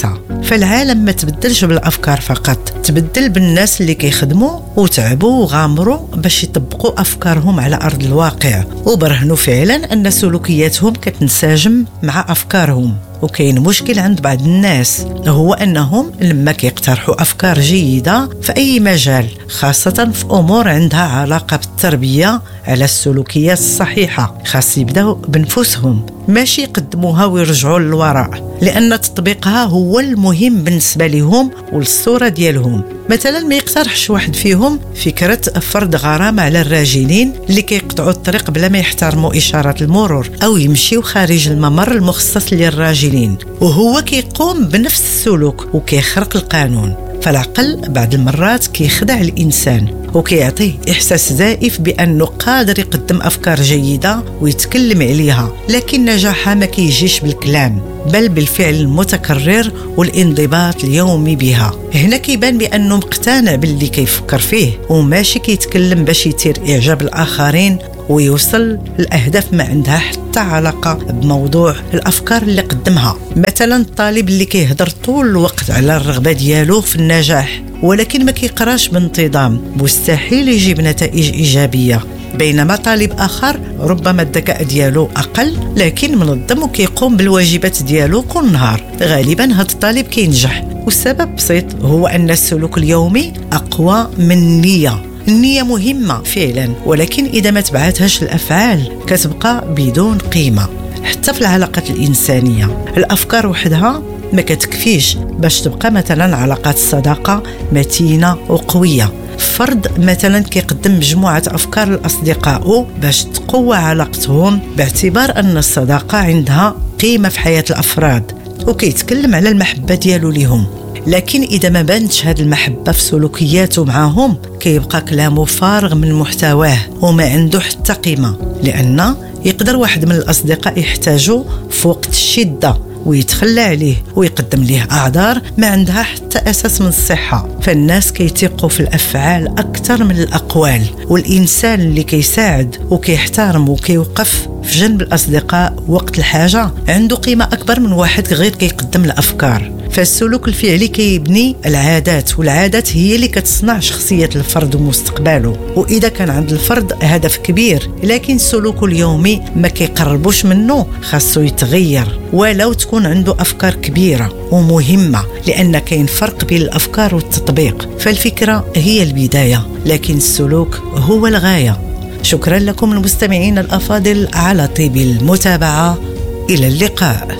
فالعالم ما تبدلش بالأفكار فقط، تبدل بالناس اللي كيخدموا وتعبوا وغامروا باش يطبقوا أفكارهم على أرض الواقع، وبرهنوا فعلا أن سلوكياتهم كتنسجم مع أفكارهم. وكاين مشكل عند بعض الناس، هو أنهم لما كيقترحوا أفكار جيدة في أي مجال، خاصة في أمور عندها علاقة بالتربية على السلوكيات الصحيحة، خاص يبداو بنفسهم ماشي يقدموها ويرجعوا للوراء، لأن تطبيقها هو المهم بالنسبة لهم والصورة ديالهم. مثلا ما يقترحش واحد فيهم فكرة فرض غرامة على الراجلين اللي كيقطعوا الطريق بلا ما يحترموا إشارات المرور، أو يمشيوا خارج الممر المخصص للراجلين، وهو كيقوم بنفس السلوك وكيخرق القانون. فالعقل بعض المرات كيخدع الإنسان وكيعطيه إحساس زائف بأنه قادر يقدم أفكار جيدة ويتكلم عليها، لكن نجاحها ما كيجيش بالكلام بل بالفعل المتكرر والانضباط اليومي بها. هنا كيبان بأنه مقتنع باللي كيفكر فيه وماشي كيتكلم باش يثير إعجاب الآخرين ويوصل الأهداف ما عندها حتى علاقة بموضوع الأفكار اللي قدمها. مثلا الطالب اللي كيهضر طول الوقت على الرغبة ديالو في النجاح ولكن ما كيقراش بانتظام، مستحيل يجيب نتائج إيجابية. بينما طالب آخر ربما الذكاء ديالو أقل لكن منظم وكيقوم بالواجبات ديالو كل نهار، غالبا هذا الطالب كينجح. والسبب بسيط، هو أن السلوك اليومي أقوى من النية. النية مهمة فعلا، ولكن إذا ما تبعتهاش الأفعال كتبقى بدون قيمة. حتى في العلاقات الإنسانية الأفكار وحدها ما كتكفيش باش تبقى مثلا علاقات الصداقة متينة وقوية. فرد مثلا كيقدم مجموعة أفكار للأصدقاء باش تقوى علاقتهم باعتبار أن الصداقة عندها قيمة في حياة الأفراد، وكيتكلم على المحبة ديالو ليهم. لكن إذا ما بانتش هذه المحبة في سلوكياته معهم كيبقى كلامه فارغ من محتواه وما عنده حتى قيمة، لأن يقدر واحد من الأصدقاء يحتاجه في وقت الشدة ويتخلى عليه ويقدم ليه أعذار ما عندها حتى أساس من الصحة. فالناس كيتيقوا في الأفعال أكثر من الأقوال، والإنسان اللي كيساعد وكيحترم وكيوقف في جنب الأصدقاء وقت الحاجة عنده قيمة أكبر من واحد غير كيقدم الأفكار. فالسلوك الفعلي كيبني العادات، والعادات هي اللي كتصنع شخصية الفرد ومستقبله. وإذا كان عند الفرد هدف كبير لكن سلوكه اليومي ما كيقربوش منه، خاصو يتغير ولو تكون عنده أفكار كبيرة ومهمة، لأن كاين فرق بين الأفكار والتطبيق. فالفكرة هي البداية لكن السلوك هو الغاية. شكرا لكم المستمعين الأفاضل على طيب المتابعة، إلى اللقاء.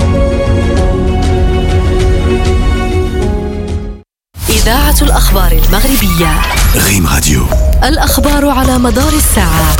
إذاعة الأخبار المغربية ريم راديو، الأخبار على مدار الساعة.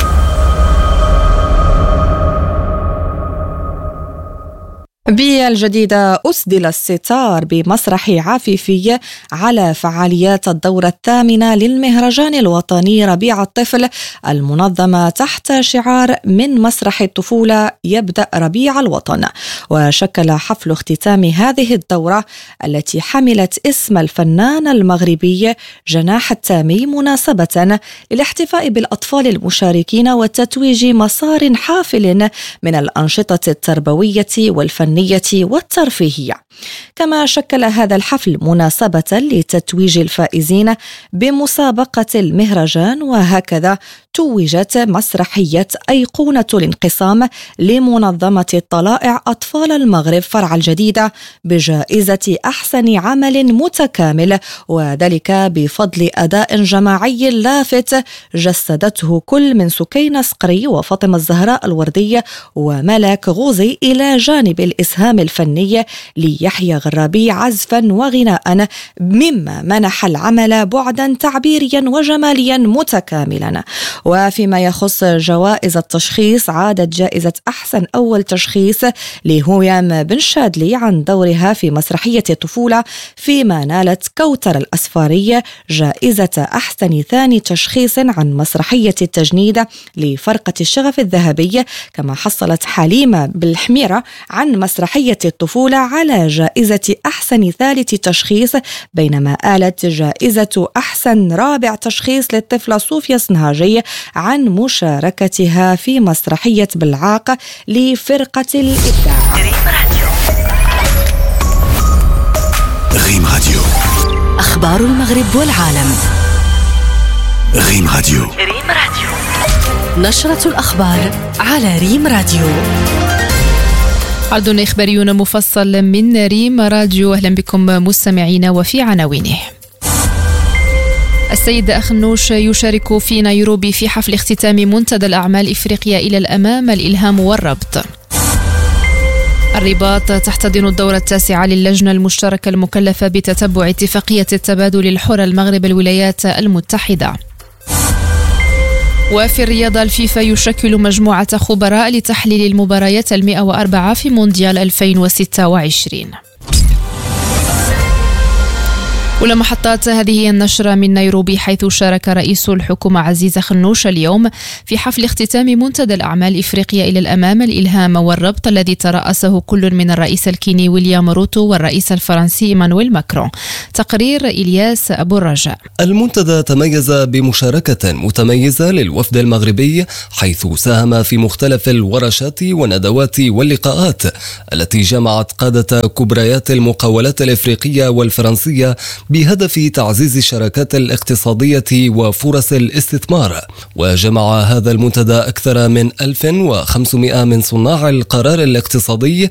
بالجديدة أسدل الستار بمسرح عفيفي على فعاليات الدورة الثامنة للمهرجان الوطني ربيع الطفل المنظمة تحت شعار من مسرح الطفولة يبدأ ربيع الوطن. وشكل حفل اختتام هذه الدورة التي حملت اسم الفنان المغربي جناح التامي مناسبة للاحتفاء بالأطفال المشاركين وتتويج مسار حافل من الأنشطة التربوية والفنية والترفيهية. كما شكل هذا الحفل مناسبة لتتويج الفائزين بمسابقة المهرجان، وهكذا توجت مسرحية أيقونة الانقسام لمنظمة الطلائع أطفال المغرب فرع الجديدة بجائزة أحسن عمل متكامل، وذلك بفضل أداء جماعي لافت جسدته كل من سكينة صقري وفاطمة الزهراء الوردي وملك غوزي، إلى جانب الإسهام الفني ليحيى غرابي عزفا وغناء، مما منح العمل بعدا تعبيريا وجماليا متكاملا. وفيما يخص جوائز التشخيص، عادت جائزة أحسن أول تشخيص لهويام بن شادلي عن دورها في مسرحية الطفولة، فيما نالت كوثر الأسفاري جائزة أحسن ثاني تشخيص عن مسرحية التجنيد لفرقة الشغف الذهبي. كما حصلت حليمة بالحميرة عن مسرحية الطفولة على جائزة أحسن ثالث تشخيص، بينما آلت جائزة أحسن رابع تشخيص للطفلة صوفيا سنهاجي عن مشاركتها في مسرحية بالعاق لفرقة الإبداع. أخبار المغرب والعالم. ريم راديو. ريم راديو. نشرة الأخبار على ريم راديو. عرض إخباري مفصل من ريم راديو. أهلا بكم مستمعين وفي عناوينه. السيد أخنوش يشارك في نيروبي في حفل اختتام منتدى الأعمال إفريقيا إلى الأمام الإلهام والربط. الرباط تحتضن الدورة التاسعة للجنة المشتركة المكلفة بتتبع اتفاقية التبادل الحر المغرب الولايات المتحدة. وفي الرياضة الفيفا يشكل مجموعة خبراء لتحليل المباريات المئة وأربعة في مونديال ألفين وستة وعشرين. أولى محطات هذه النشرة من نيروبي، حيث شارك رئيس الحكومة عزيز أخنوش اليوم في حفل اختتام منتدى الأعمال إفريقيا إلى الأمام الإلهام والربط، الذي ترأسه كل من الرئيس الكيني ويليام روتو والرئيس الفرنسي إيمانويل ماكرون. تقرير إلياس أبو الرجاء. المنتدى تميز بمشاركة متميزة للوفد المغربي، حيث ساهم في مختلف الورشات والندوات واللقاءات التي جمعت قادة كبريات المقاولات الإفريقية والفرنسية بهدف تعزيز الشراكات الاقتصادية وفرص الاستثمار. وجمع هذا المنتدى أكثر من ألف وخمسمائة من صناع القرار الاقتصادي